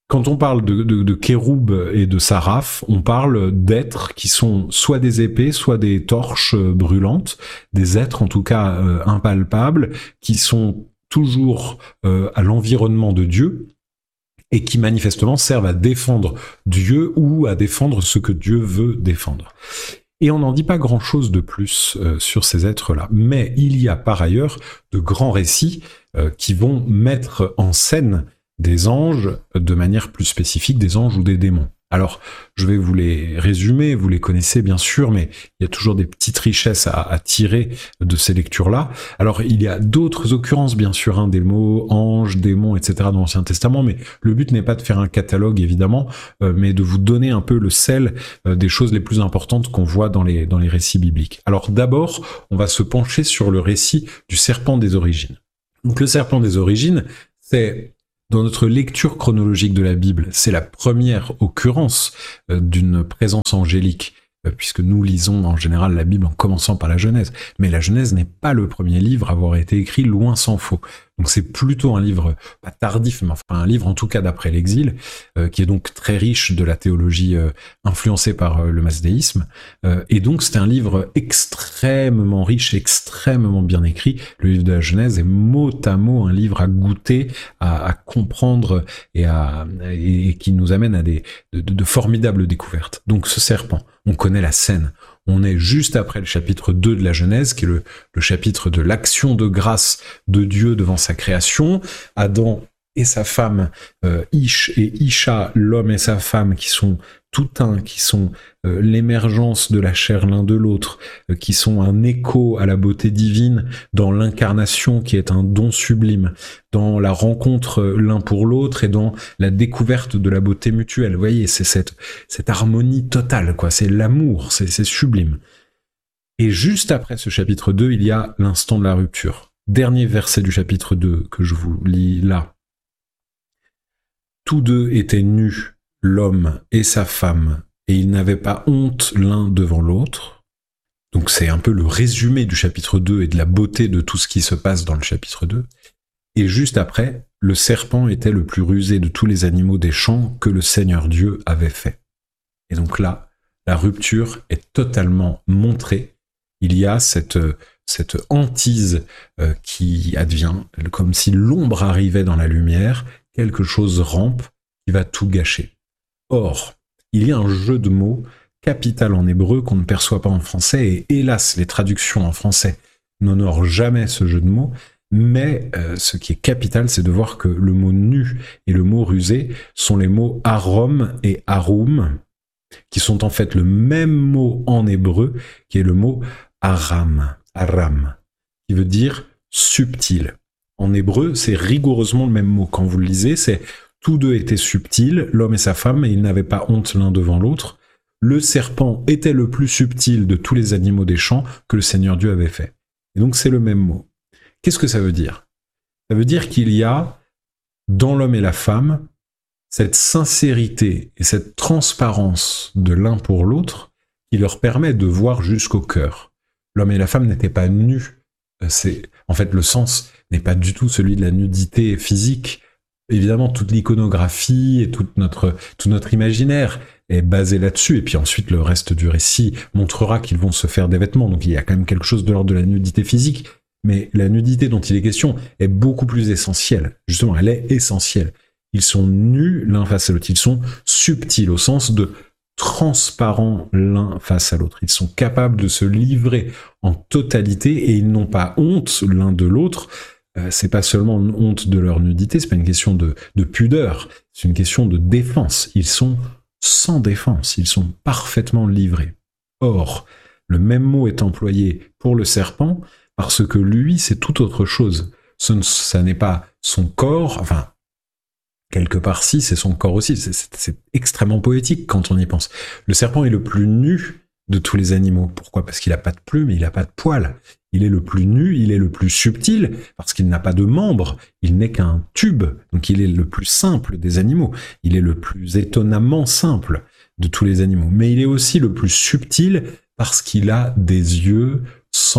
Quand on parle de, de, de kéroub et de saraf, on parle d'êtres qui sont soit des épées, soit des torches brûlantes, des êtres en tout cas euh, impalpables, qui sont toujours euh, à l'environnement de Dieu et qui manifestement servent à défendre Dieu ou à défendre ce que Dieu veut défendre. Et on n'en dit pas grand-chose de plus euh, sur ces êtres-là. Mais il y a par ailleurs de grands récits euh, qui vont mettre en scène des anges de manière plus spécifique, des anges ou des démons. Alors, je vais vous les résumer, vous les connaissez bien sûr, mais il y a toujours des petites richesses à, à tirer de ces lectures-là. Alors, il y a d'autres occurrences, bien sûr, hein, des mots anges, démons, et cetera dans l'Ancien Testament, mais le but n'est pas de faire un catalogue, évidemment, euh, mais de vous donner un peu le sel euh, des choses les plus importantes qu'on voit dans les, dans les récits bibliques. Alors, d'abord, on va se pencher sur le récit du serpent des origines. Donc, le serpent des origines, c'est... Dans notre lecture chronologique de la Bible, c'est la première occurrence euh, d'une présence angélique, euh, puisque nous lisons en général la Bible en commençant par la Genèse. Mais la Genèse n'est pas le premier livre à avoir été écrit, loin s'en faut. Donc c'est plutôt un livre, pas tardif, mais enfin un livre en tout cas d'après l'exil, euh, qui est donc très riche de la théologie euh, influencée par euh, le masdéisme. Euh, et donc c'est un livre extrêmement riche, extrêmement bien écrit. Le livre de la Genèse est mot à mot un livre à goûter, à, à comprendre et, à, et, et qui nous amène à des, de, de, de formidables découvertes. Donc ce serpent, on connaît la scène. On est juste après le chapitre deux de la Genèse, qui est le, le chapitre de l'action de grâce de Dieu devant sa création. Adam et sa femme, euh, Ish et Isha, l'homme et sa femme, qui sont tout un, qui sont euh, l'émergence de la chair l'un de l'autre, euh, qui sont un écho à la beauté divine dans l'incarnation qui est un don sublime, dans la rencontre euh, l'un pour l'autre et dans la découverte de la beauté mutuelle. Vous voyez, c'est cette, cette harmonie totale, quoi. C'est l'amour, c'est, c'est sublime. Et juste après ce chapitre deux, il y a l'instant de la rupture. Dernier verset du chapitre deux que je vous lis là. Tous deux étaient nus, l'homme et sa femme, et ils n'avaient pas honte l'un devant l'autre. Donc c'est un peu le résumé du chapitre deux et de la beauté de tout ce qui se passe dans le chapitre deux. Et juste après, le serpent était le plus rusé de tous les animaux des champs que le Seigneur Dieu avait fait. Et donc là, la rupture est totalement montrée. Il y a cette, cette hantise euh, qui advient, comme si l'ombre arrivait dans la lumière, quelque chose rampe qui va tout gâcher. Or, il y a un jeu de mots capital en hébreu qu'on ne perçoit pas en français, et hélas, les traductions en français n'honorent jamais ce jeu de mots, mais euh, ce qui est capital, c'est de voir que le mot nu et le mot rusé sont les mots arom et arum, qui sont en fait le même mot en hébreu, qui est le mot aram, aram, qui veut dire subtil. En hébreu, c'est rigoureusement le même mot. Quand vous le lisez, c'est tous deux étaient subtils, l'homme et sa femme, et ils n'avaient pas honte l'un devant l'autre. Le serpent était le plus subtil de tous les animaux des champs que le Seigneur Dieu avait fait. Et donc c'est le même mot. Qu'est-ce que ça veut dire ? Ça veut dire qu'il y a, dans l'homme et la femme, cette sincérité et cette transparence de l'un pour l'autre qui leur permet de voir jusqu'au cœur. L'homme et la femme n'étaient pas nus. C'est, en fait, le sens n'est pas du tout celui de la nudité physique. Évidemment, toute l'iconographie et toute notre, tout notre imaginaire est basé là-dessus. Et puis ensuite, le reste du récit montrera qu'ils vont se faire des vêtements. Donc il y a quand même quelque chose de l'ordre de la nudité physique. Mais la nudité dont il est question est beaucoup plus essentielle. Justement, elle est essentielle. Ils sont nus l'un face à l'autre. Ils sont subtils au sens de transparents l'un face à l'autre. Ils sont capables de se livrer en totalité et ils n'ont pas honte l'un de l'autre. Euh, c'est pas seulement une honte de leur nudité, c'est pas une question de, de pudeur, c'est une question de défense. Ils sont sans défense, ils sont parfaitement livrés. Or, le même mot est employé pour le serpent parce que lui, c'est tout autre chose. Ce, ça n'est pas son corps, enfin, quelque part si, c'est son corps aussi. C'est, c'est, c'est extrêmement poétique quand on y pense. Le serpent est le plus nu de tous les animaux. Pourquoi ? Parce qu'il n'a pas de plumes, il n'a pas de poils. Il est le plus nu, il est le plus subtil, parce qu'il n'a pas de membres, il n'est qu'un tube, donc il est le plus simple des animaux. Il est le plus étonnamment simple de tous les animaux. Mais il est aussi le plus subtil parce qu'il a des yeux sans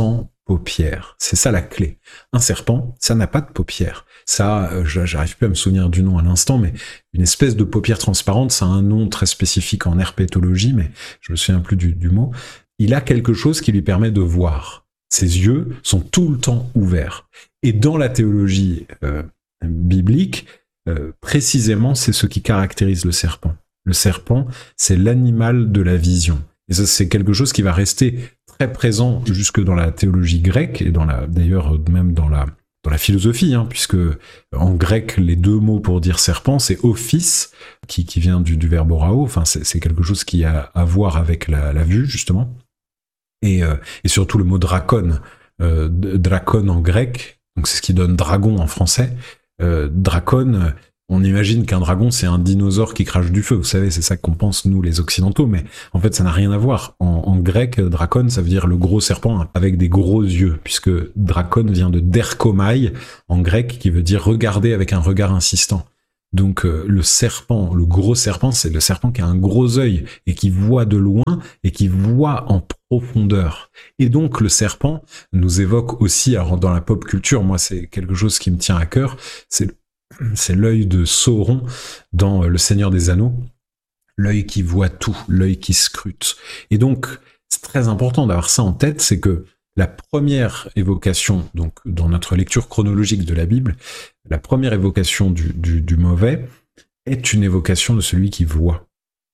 paupières. C'est ça la clé. Un serpent, ça n'a pas de paupières. Ça, euh, j'arrive plus à me souvenir du nom à l'instant, mais une espèce de paupière transparente, ça a un nom très spécifique en herpétologie, mais je me souviens plus du, du mot. Il a quelque chose qui lui permet de voir. Ses yeux sont tout le temps ouverts. Et dans la théologie euh, biblique, euh, précisément, c'est ce qui caractérise le serpent. Le serpent, c'est l'animal de la vision. Et ça, c'est quelque chose qui va rester très présent jusque dans la théologie grecque, et dans la, d'ailleurs même dans la, dans la philosophie, hein, puisque en grec, les deux mots pour dire serpent, c'est ophis, qui, qui vient du, du verbe orao, enfin, c'est, c'est quelque chose qui a à voir avec la, la vue, justement. Et, euh, et surtout le mot dracon, euh, dracon en grec, donc c'est ce qui donne dragon en français. Euh, dracon, on imagine qu'un dragon c'est un dinosaure qui crache du feu, vous savez, c'est ça qu'on pense nous les occidentaux, mais en fait ça n'a rien à voir. En, en grec, dracon ça veut dire le gros serpent avec des gros yeux, puisque dracon vient de derkomai en grec, qui veut dire regarder avec un regard insistant. Donc euh, le serpent, le gros serpent, c'est le serpent qui a un gros œil et qui voit de loin et qui voit en profondeur. Et donc le serpent nous évoque aussi, alors dans la pop culture, moi c'est quelque chose qui me tient à cœur, c'est, c'est l'œil de Sauron dans Le Seigneur des Anneaux, l'œil qui voit tout, l'œil qui scrute. Et donc c'est très important d'avoir ça en tête, c'est que la première évocation, donc dans notre lecture chronologique de la Bible, la première évocation du, du, du mauvais est une évocation de celui qui voit.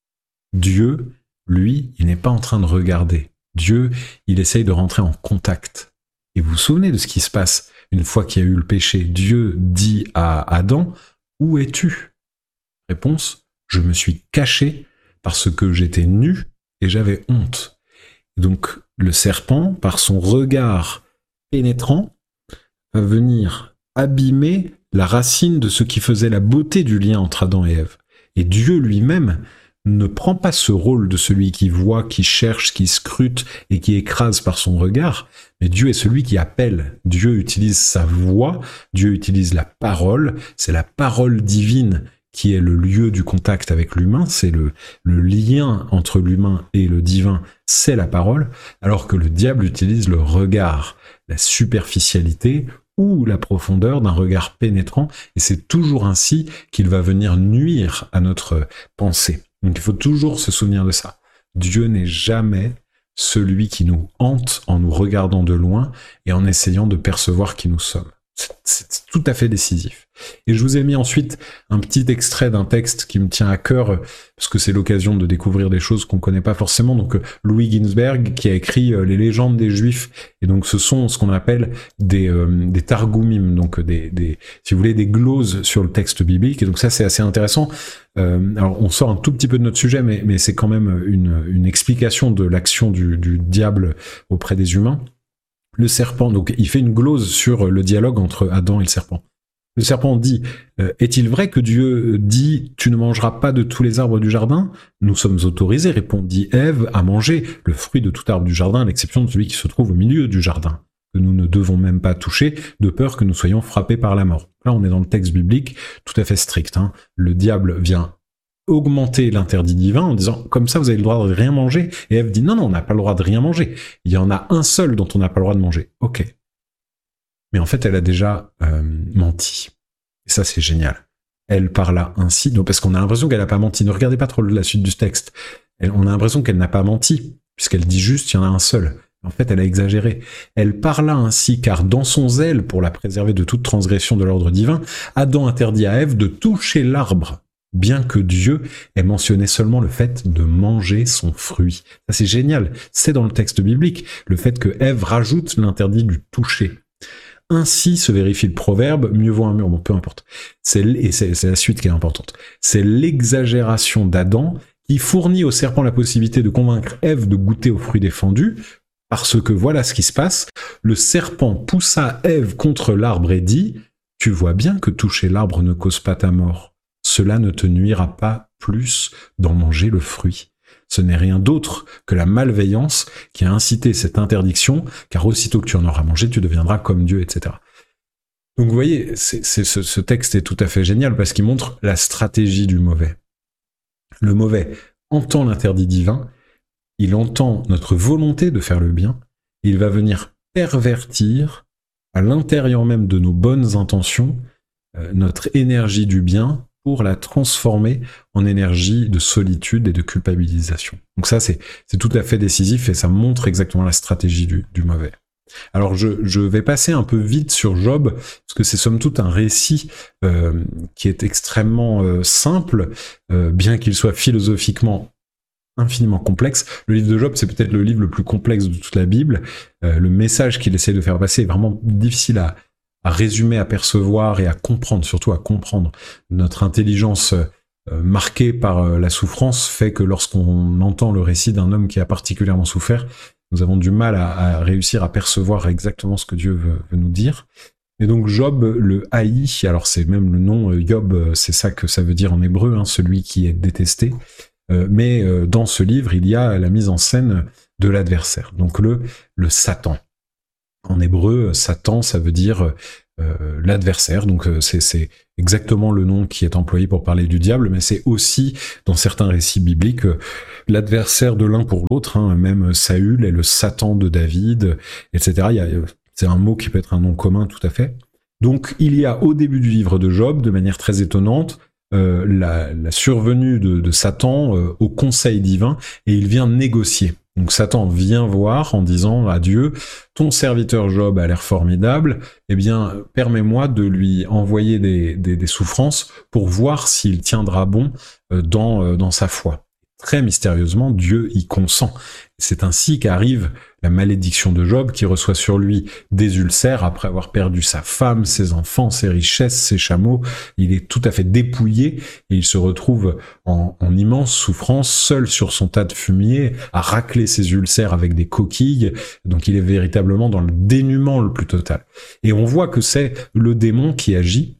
Dieu, lui, il n'est pas en train de regarder. Dieu, il essaye de rentrer en contact. Et vous vous souvenez de ce qui se passe une fois qu'il y a eu le péché. Dieu dit à Adam, « Où es-tu » Réponse, « Je me suis caché parce que j'étais nu et j'avais honte. » Donc, le serpent, par son regard pénétrant, va venir abîmer la racine de ce qui faisait la beauté du lien entre Adam et Ève. Et Dieu lui-même ne prend pas ce rôle de celui qui voit, qui cherche, qui scrute et qui écrase par son regard, mais Dieu est celui qui appelle. Dieu utilise sa voix, Dieu utilise la parole, c'est la parole divine qui est le lieu du contact avec l'humain, c'est le, le lien entre l'humain et le divin, c'est la parole, alors que le diable utilise le regard, la superficialité ou la profondeur d'un regard pénétrant, et c'est toujours ainsi qu'il va venir nuire à notre pensée. Donc il faut toujours se souvenir de ça. Dieu n'est jamais celui qui nous hante en nous regardant de loin et en essayant de percevoir qui nous sommes. C'est, c'est tout à fait décisif. Et je vous ai mis ensuite un petit extrait d'un texte qui me tient à cœur, parce que c'est l'occasion de découvrir des choses qu'on connaît pas forcément. Donc Louis Ginsberg, qui a écrit Les légendes des Juifs, et donc ce sont ce qu'on appelle des, euh, des targumim, donc des, des, si vous voulez, des gloses sur le texte biblique. Et donc ça, c'est assez intéressant. Euh, alors on sort un tout petit peu de notre sujet, mais, mais c'est quand même une, une explication de l'action du, du diable auprès des humains. Le serpent, donc il fait une glose sur le dialogue entre Adam et le serpent. Le serpent dit euh, « Est-il vrai que Dieu dit « Tu ne mangeras pas de tous les arbres du jardin ?» Nous sommes autorisés, répondit Ève, à manger le fruit de tout arbre du jardin, à l'exception de celui qui se trouve au milieu du jardin, que nous ne devons même pas toucher, de peur que nous soyons frappés par la mort. » Là, on est dans le texte biblique tout à fait strict. Hein. Le diable vient augmenter l'interdit divin en disant « Comme ça, vous avez le droit de rien manger. » Et Ève dit « Non, non, on n'a pas le droit de rien manger. Il y en a un seul dont on n'a pas le droit de manger. » Ok. Mais en fait, elle a déjà euh, menti. Et ça, c'est génial. Elle parla ainsi, donc, parce qu'on a l'impression qu'elle n'a pas menti. Ne regardez pas trop la suite du texte. Elle, on a l'impression qu'elle n'a pas menti, puisqu'elle dit juste « il y en a un seul ». En fait, elle a exagéré. Elle parla ainsi, car dans son zèle pour la préserver de toute transgression de l'ordre divin, Adam interdit à Ève de toucher l'arbre, bien que Dieu ait mentionné seulement le fait de manger son fruit. Ça, c'est génial. C'est dans le texte biblique, le fait que Ève rajoute l'interdit du toucher. Ainsi se vérifie le proverbe, mieux vaut un mur, bon, peu importe. C'est, et c'est, c'est la suite qui est importante. C'est l'exagération d'Adam qui fournit au serpent la possibilité de convaincre Ève de goûter au fruit défendu, parce que voilà ce qui se passe. Le serpent poussa Ève contre l'arbre et dit « Tu vois bien que toucher l'arbre ne cause pas ta mort. Cela ne te nuira pas plus d'en manger le fruit. » Ce n'est rien d'autre que la malveillance qui a incité cette interdiction, car aussitôt que tu en auras mangé, tu deviendras comme Dieu, et cetera. Donc vous voyez, c'est, c'est, ce, ce texte est tout à fait génial parce qu'il montre la stratégie du mauvais. Le mauvais entend l'interdit divin, il entend notre volonté de faire le bien, il va venir pervertir à l'intérieur même de nos bonnes intentions euh, notre énergie du bien pour la transformer en énergie de solitude et de culpabilisation. Donc ça, c'est, c'est tout à fait décisif et ça montre exactement la stratégie du, du mauvais. Alors je, je vais passer un peu vite sur Job, parce que c'est somme toute un récit euh, qui est extrêmement euh, simple, euh, bien qu'il soit philosophiquement infiniment complexe. Le livre de Job, c'est peut-être le livre le plus complexe de toute la Bible. Euh, le message qu'il essaie de faire passer est vraiment difficile à, à résumer, à percevoir et à comprendre, surtout à comprendre. Notre intelligence euh, marquée par euh, la souffrance fait que lorsqu'on entend le récit d'un homme qui a particulièrement souffert, nous avons du mal à, à réussir à percevoir exactement ce que Dieu veut, veut nous dire. Et donc Job le haït, alors c'est même le nom Job, c'est ça que ça veut dire en hébreu, hein, celui qui est détesté. Euh, mais euh, dans ce livre, il y a la mise en scène de l'adversaire, donc le, le Satan. En hébreu, Satan, ça veut dire euh, l'adversaire, donc euh, c'est, c'est exactement le nom qui est employé pour parler du diable, mais c'est aussi, dans certains récits bibliques, euh, l'adversaire de l'un pour l'autre, hein, même Saül est le Satan de David, et cetera. Il y a, c'est un mot qui peut être un nom commun tout à fait. Donc il y a au début du livre de Job, de manière très étonnante, euh, la, la survenue de, de Satan euh, au conseil divin, et il vient négocier. Donc Satan vient voir en disant à Dieu, ton serviteur Job a l'air formidable, eh bien permets-moi de lui envoyer des, des, des souffrances pour voir s'il tiendra bon dans, dans sa foi. Très mystérieusement, Dieu y consent. C'est ainsi qu'arrive la malédiction de Job, qui reçoit sur lui des ulcères après avoir perdu sa femme, ses enfants, ses richesses, ses chameaux. Il est tout à fait dépouillé et il se retrouve en, en immense souffrance, seul sur son tas de fumier, à racler ses ulcères avec des coquilles. Donc il est véritablement dans le dénuement le plus total. Et on voit que c'est le démon qui agit,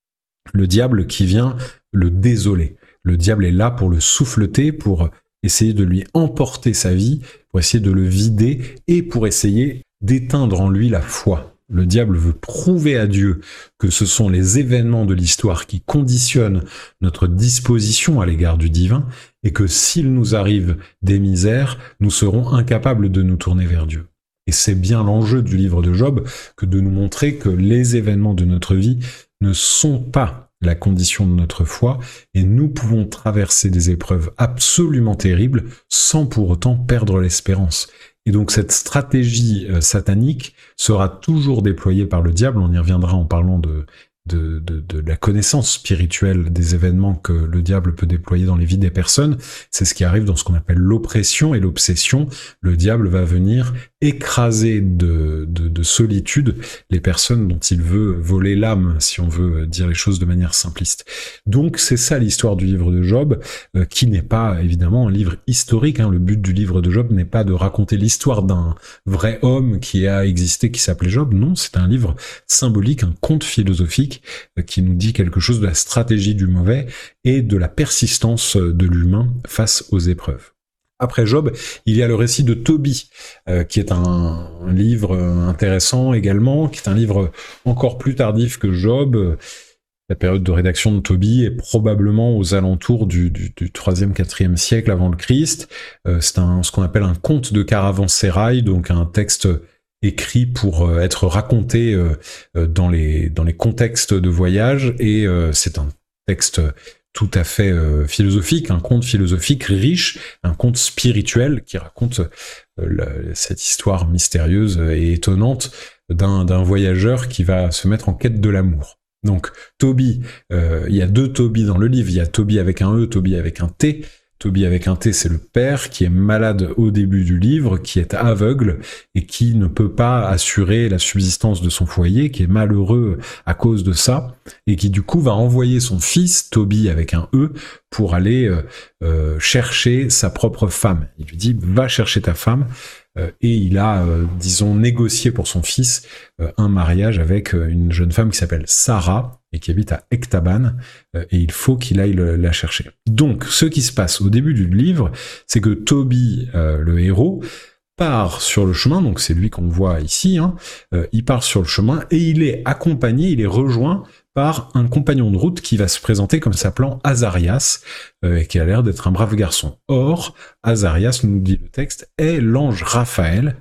le diable qui vient le désoler. Le diable est là pour le souffleter, pour essayer de lui emporter sa vie, pour essayer de le vider et pour essayer d'éteindre en lui la foi. Le diable veut prouver à Dieu que ce sont les événements de l'histoire qui conditionnent notre disposition à l'égard du divin et que s'il nous arrive des misères, nous serons incapables de nous tourner vers Dieu. Et c'est bien l'enjeu du livre de Job que de nous montrer que les événements de notre vie ne sont pas la condition de notre foi, et nous pouvons traverser des épreuves absolument terribles sans pour autant perdre l'espérance. Et donc cette stratégie euh, satanique sera toujours déployée par le diable, on y reviendra en parlant de, de, de, de la connaissance spirituelle des événements que le diable peut déployer dans les vies des personnes. C'est ce qui arrive dans ce qu'on appelle l'oppression et l'obsession. Le diable va venir écraser de, de, de solitude les personnes dont il veut voler l'âme, si on veut dire les choses de manière simpliste. Donc c'est ça l'histoire du livre de Job, euh, qui n'est pas évidemment un livre historique, hein. Le but du livre de Job n'est pas de raconter l'histoire d'un vrai homme qui a existé, qui s'appelait Job. Non, c'est un livre symbolique, un conte philosophique euh, qui nous dit quelque chose de la stratégie du mauvais et de la persistance de l'humain face aux épreuves. Après Job, il y a le récit de Tobie, euh, qui est un, un livre intéressant également, qui est un livre encore plus tardif que Job. La période de rédaction de Tobie est probablement aux alentours du, du, du troisième quatrième siècle avant le Christ. Euh, c'est un, ce qu'on appelle un conte de caravansérail, donc un texte écrit pour être raconté euh, dans les, dans les contextes de voyage, et euh, c'est un texte tout à fait euh, philosophique, un conte philosophique riche, un conte spirituel qui raconte euh, la, cette histoire mystérieuse et étonnante d'un, d'un voyageur qui va se mettre en quête de l'amour. Donc Tobie, euh, il y a deux Tobie dans le livre, il y a Tobie avec un E, Tobie avec un T. Tobie avec un T, c'est le père qui est malade au début du livre, qui est aveugle et qui ne peut pas assurer la subsistance de son foyer, qui est malheureux à cause de ça, et qui du coup va envoyer son fils, Tobie avec un E, pour aller euh, euh, chercher sa propre femme. Il lui dit « va chercher ta femme », euh, et il a, euh, disons, négocié pour son fils euh, un mariage avec euh, une jeune femme qui s'appelle Sarah, et qui habite à Ectaban, euh, et il faut qu'il aille le, la chercher. Donc, ce qui se passe au début du livre, c'est que Tobie, euh, le héros, part sur le chemin, donc c'est lui qu'on voit ici, hein, euh, il part sur le chemin, et il est accompagné, il est rejoint par un compagnon de route qui va se présenter comme s'appelant Azarias, euh, et qui a l'air d'être un brave garçon. Or, Azarias, nous dit le texte, est l'ange Raphaël,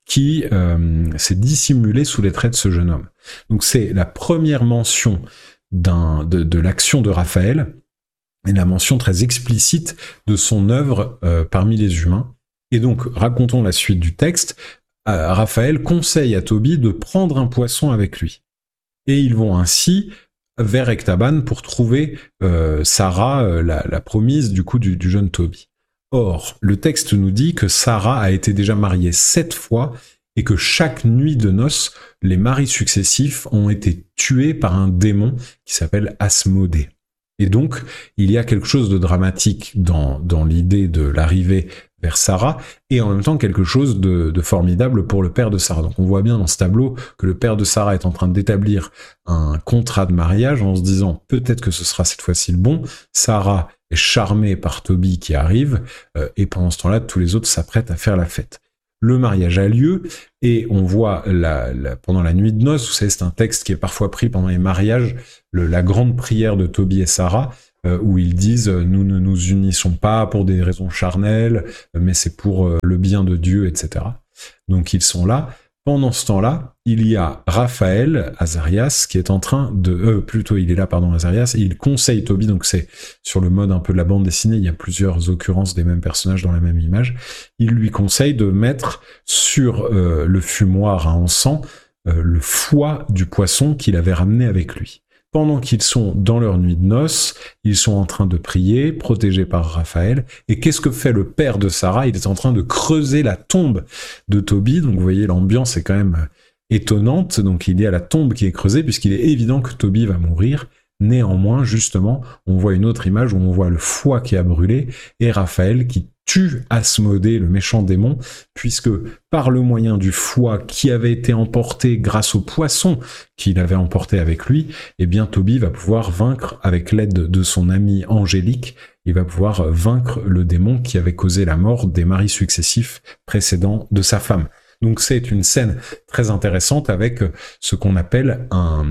qui euh, s'est dissimulé sous les traits de ce jeune homme. Donc c'est la première mention d'un, de, de l'action de Raphaël, et la mention très explicite de son œuvre euh, parmi les humains. Et donc, racontons la suite du texte. Euh, Raphaël conseille à Tobie de prendre un poisson avec lui. Et ils vont ainsi vers Ecbatane pour trouver euh, Sarah, euh, la, la promise du coup du, du jeune Tobie. Or, le texte nous dit que Sarah a été déjà mariée sept fois et que chaque nuit de noces, les maris successifs ont été tués par un démon qui s'appelle Asmodée. Et donc, il y a quelque chose de dramatique dans, dans l'idée de l'arrivée vers Sarah, et en même temps quelque chose de, de formidable pour le père de Sarah. Donc on voit bien dans ce tableau que le père de Sarah est en train d'établir un contrat de mariage en se disant peut-être que ce sera cette fois-ci le bon. Sarah est charmée par Tobie qui arrive, euh, et pendant ce temps-là, tous les autres s'apprêtent à faire la fête. Le mariage a lieu, et on voit la, la, pendant la nuit de noces, vous savez, c'est un texte qui est parfois pris pendant les mariages, le, la grande prière de Tobie et Sarah, euh, où ils disent « Nous ne nous unissons pas pour des raisons charnelles, mais c'est pour euh, le bien de Dieu, et cetera » Donc ils sont là. Pendant ce temps-là, il y a Raphaël, Azarias, qui est en train de... Euh, plutôt, il est là, pardon, Azarias, et il conseille Tobie, donc c'est sur le mode un peu de la bande dessinée, il y a plusieurs occurrences des mêmes personnages dans la même image. Il lui conseille de mettre sur euh, le fumoir à encens euh, le foie du poisson qu'il avait ramené avec lui. Pendant qu'ils sont dans leur nuit de noces, ils sont en train de prier, protégés par Raphaël. Et qu'est-ce que fait le père de Sarah? Il est en train de creuser la tombe de Tobie. Donc vous voyez, l'ambiance est quand même étonnante. Donc il y a la tombe qui est creusée, puisqu'il est évident que Tobie va mourir. Néanmoins, justement, on voit une autre image où on voit le foie qui a brûlé et Raphaël qui tue Asmodée, le méchant démon, puisque par le moyen du foie qui avait été emporté grâce au poisson qu'il avait emporté avec lui, eh bien Tobie va pouvoir vaincre, avec l'aide de son amie Angélique, il va pouvoir vaincre le démon qui avait causé la mort des maris successifs précédents de sa femme. Donc c'est une scène très intéressante avec ce qu'on appelle un,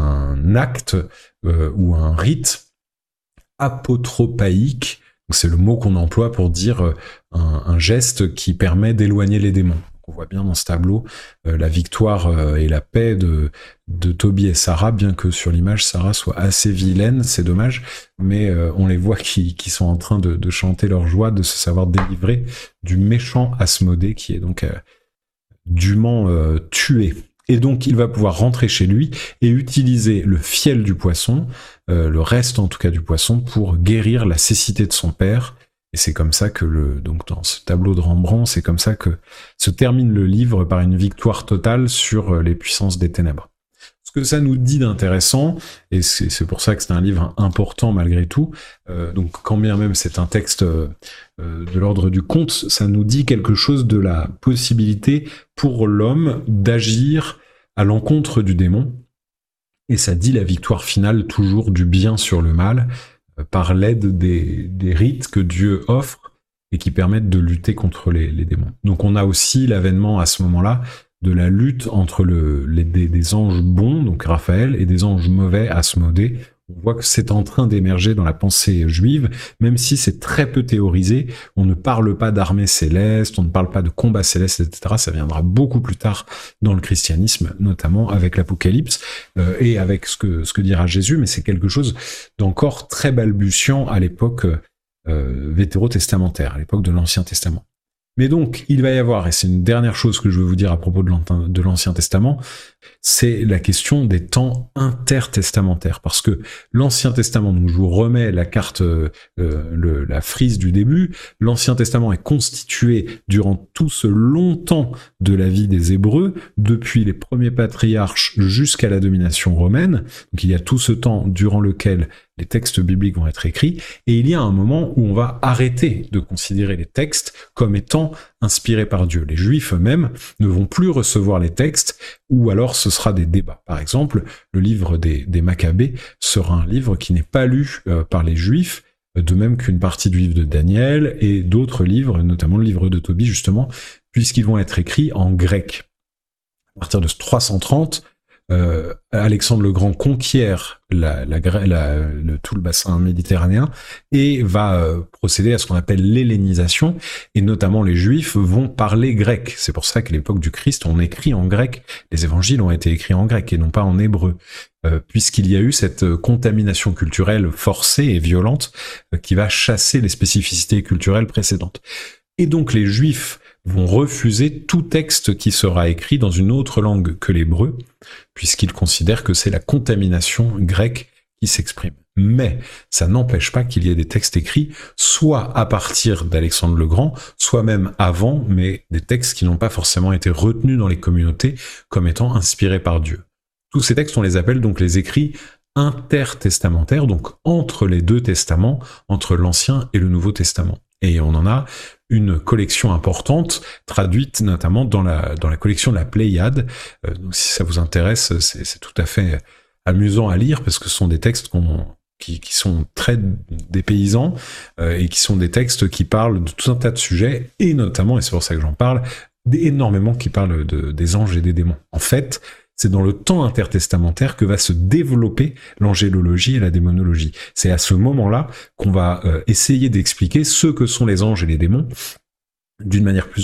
un acte euh, ou un rite apotropaïque. C'est le mot qu'on emploie pour dire euh, un, un geste qui permet d'éloigner les démons. On voit bien dans ce tableau euh, la victoire euh, et la paix de, de Tobie et Sarah, bien que sur l'image Sarah soit assez vilaine, c'est dommage, mais euh, on les voit qui, qui sont en train de, de chanter leur joie, de se savoir délivrer du méchant Asmodée qui est donc... Euh, dûment euh, tué. Et donc, il va pouvoir rentrer chez lui et utiliser le fiel du poisson, euh, le reste en tout cas du poisson, pour guérir la cécité de son père. Et c'est comme ça que, le, donc dans ce tableau de Rembrandt, c'est comme ça que se termine le livre par une victoire totale sur les puissances des ténèbres. Ce que ça nous dit d'intéressant, et c'est, c'est pour ça que c'est un livre important malgré tout, euh, donc quand bien même c'est un texte euh, de l'ordre du conte, ça nous dit quelque chose de la possibilité pour l'homme d'agir à l'encontre du démon, et ça dit la victoire finale toujours du bien sur le mal, euh, par l'aide des, des rites que Dieu offre, et qui permettent de lutter contre les, les démons. Donc on a aussi l'avènement à ce moment-là, de la lutte entre le, les, des, des anges bons, donc Raphaël, et des anges mauvais, Asmodée. On voit que c'est en train d'émerger dans la pensée juive, même si c'est très peu théorisé. On ne parle pas d'armée céleste, on ne parle pas de combat céleste, et cetera. Ça viendra beaucoup plus tard dans le christianisme, notamment avec l'Apocalypse euh, et avec ce que, ce que dira Jésus, mais c'est quelque chose d'encore très balbutiant à l'époque euh, vétérotestamentaire, à l'époque de l'Ancien Testament. Mais donc, il va y avoir, et c'est une dernière chose que je veux vous dire à propos de l'Ancien Testament, c'est la question des temps intertestamentaires. Parce que l'Ancien Testament, donc je vous remets la carte, euh, le, la frise du début, l'Ancien Testament est constitué durant tout ce long temps de la vie des Hébreux, depuis les premiers patriarches jusqu'à la domination romaine. Donc il y a tout ce temps durant lequel les textes bibliques vont être écrits, et il y a un moment où on va arrêter de considérer les textes comme étant inspirés par Dieu. Les Juifs eux-mêmes ne vont plus recevoir les textes, ou alors ce sera des débats. Par exemple, le livre des, des Maccabées sera un livre qui n'est pas lu euh, par les Juifs, de même qu'une partie du livre de Daniel et d'autres livres, notamment le livre de Tobie justement, puisqu'ils vont être écrits en grec. À partir de trois cent trente, euh, Alexandre le Grand conquiert la, la, la, le, tout le bassin méditerranéen et va euh, procéder à ce qu'on appelle l'hellénisation, et notamment les Juifs vont parler grec. C'est pour ça qu'à l'époque du Christ, on écrit en grec. Les évangiles ont été écrits en grec et non pas en hébreu, euh, puisqu'il y a eu cette contamination culturelle forcée et violente euh, qui va chasser les spécificités culturelles précédentes. Et donc les Juifs vont refuser tout texte qui sera écrit dans une autre langue que l'hébreu, puisqu'ils considèrent que c'est la contamination grecque qui s'exprime. Mais ça n'empêche pas qu'il y ait des textes écrits, soit à partir d'Alexandre le Grand, soit même avant, mais des textes qui n'ont pas forcément été retenus dans les communautés comme étant inspirés par Dieu. Tous ces textes, on les appelle donc les écrits intertestamentaires, donc entre les deux testaments, entre l'Ancien et le Nouveau Testament. Et on en a une collection importante, traduite notamment dans la, dans la collection de la Pléiade. Euh, donc si ça vous intéresse, c'est, c'est tout à fait amusant à lire, parce que ce sont des textes qu'on, qui, qui sont très dépaysants, euh, et qui sont des textes qui parlent de tout un tas de sujets, et notamment, et c'est pour ça que j'en parle, énormément qui parlent de, des anges et des démons. En fait, c'est dans le temps intertestamentaire que va se développer l'angélologie et la démonologie. C'est à ce moment-là qu'on va euh, essayer d'expliquer ce que sont les anges et les démons d'une manière plus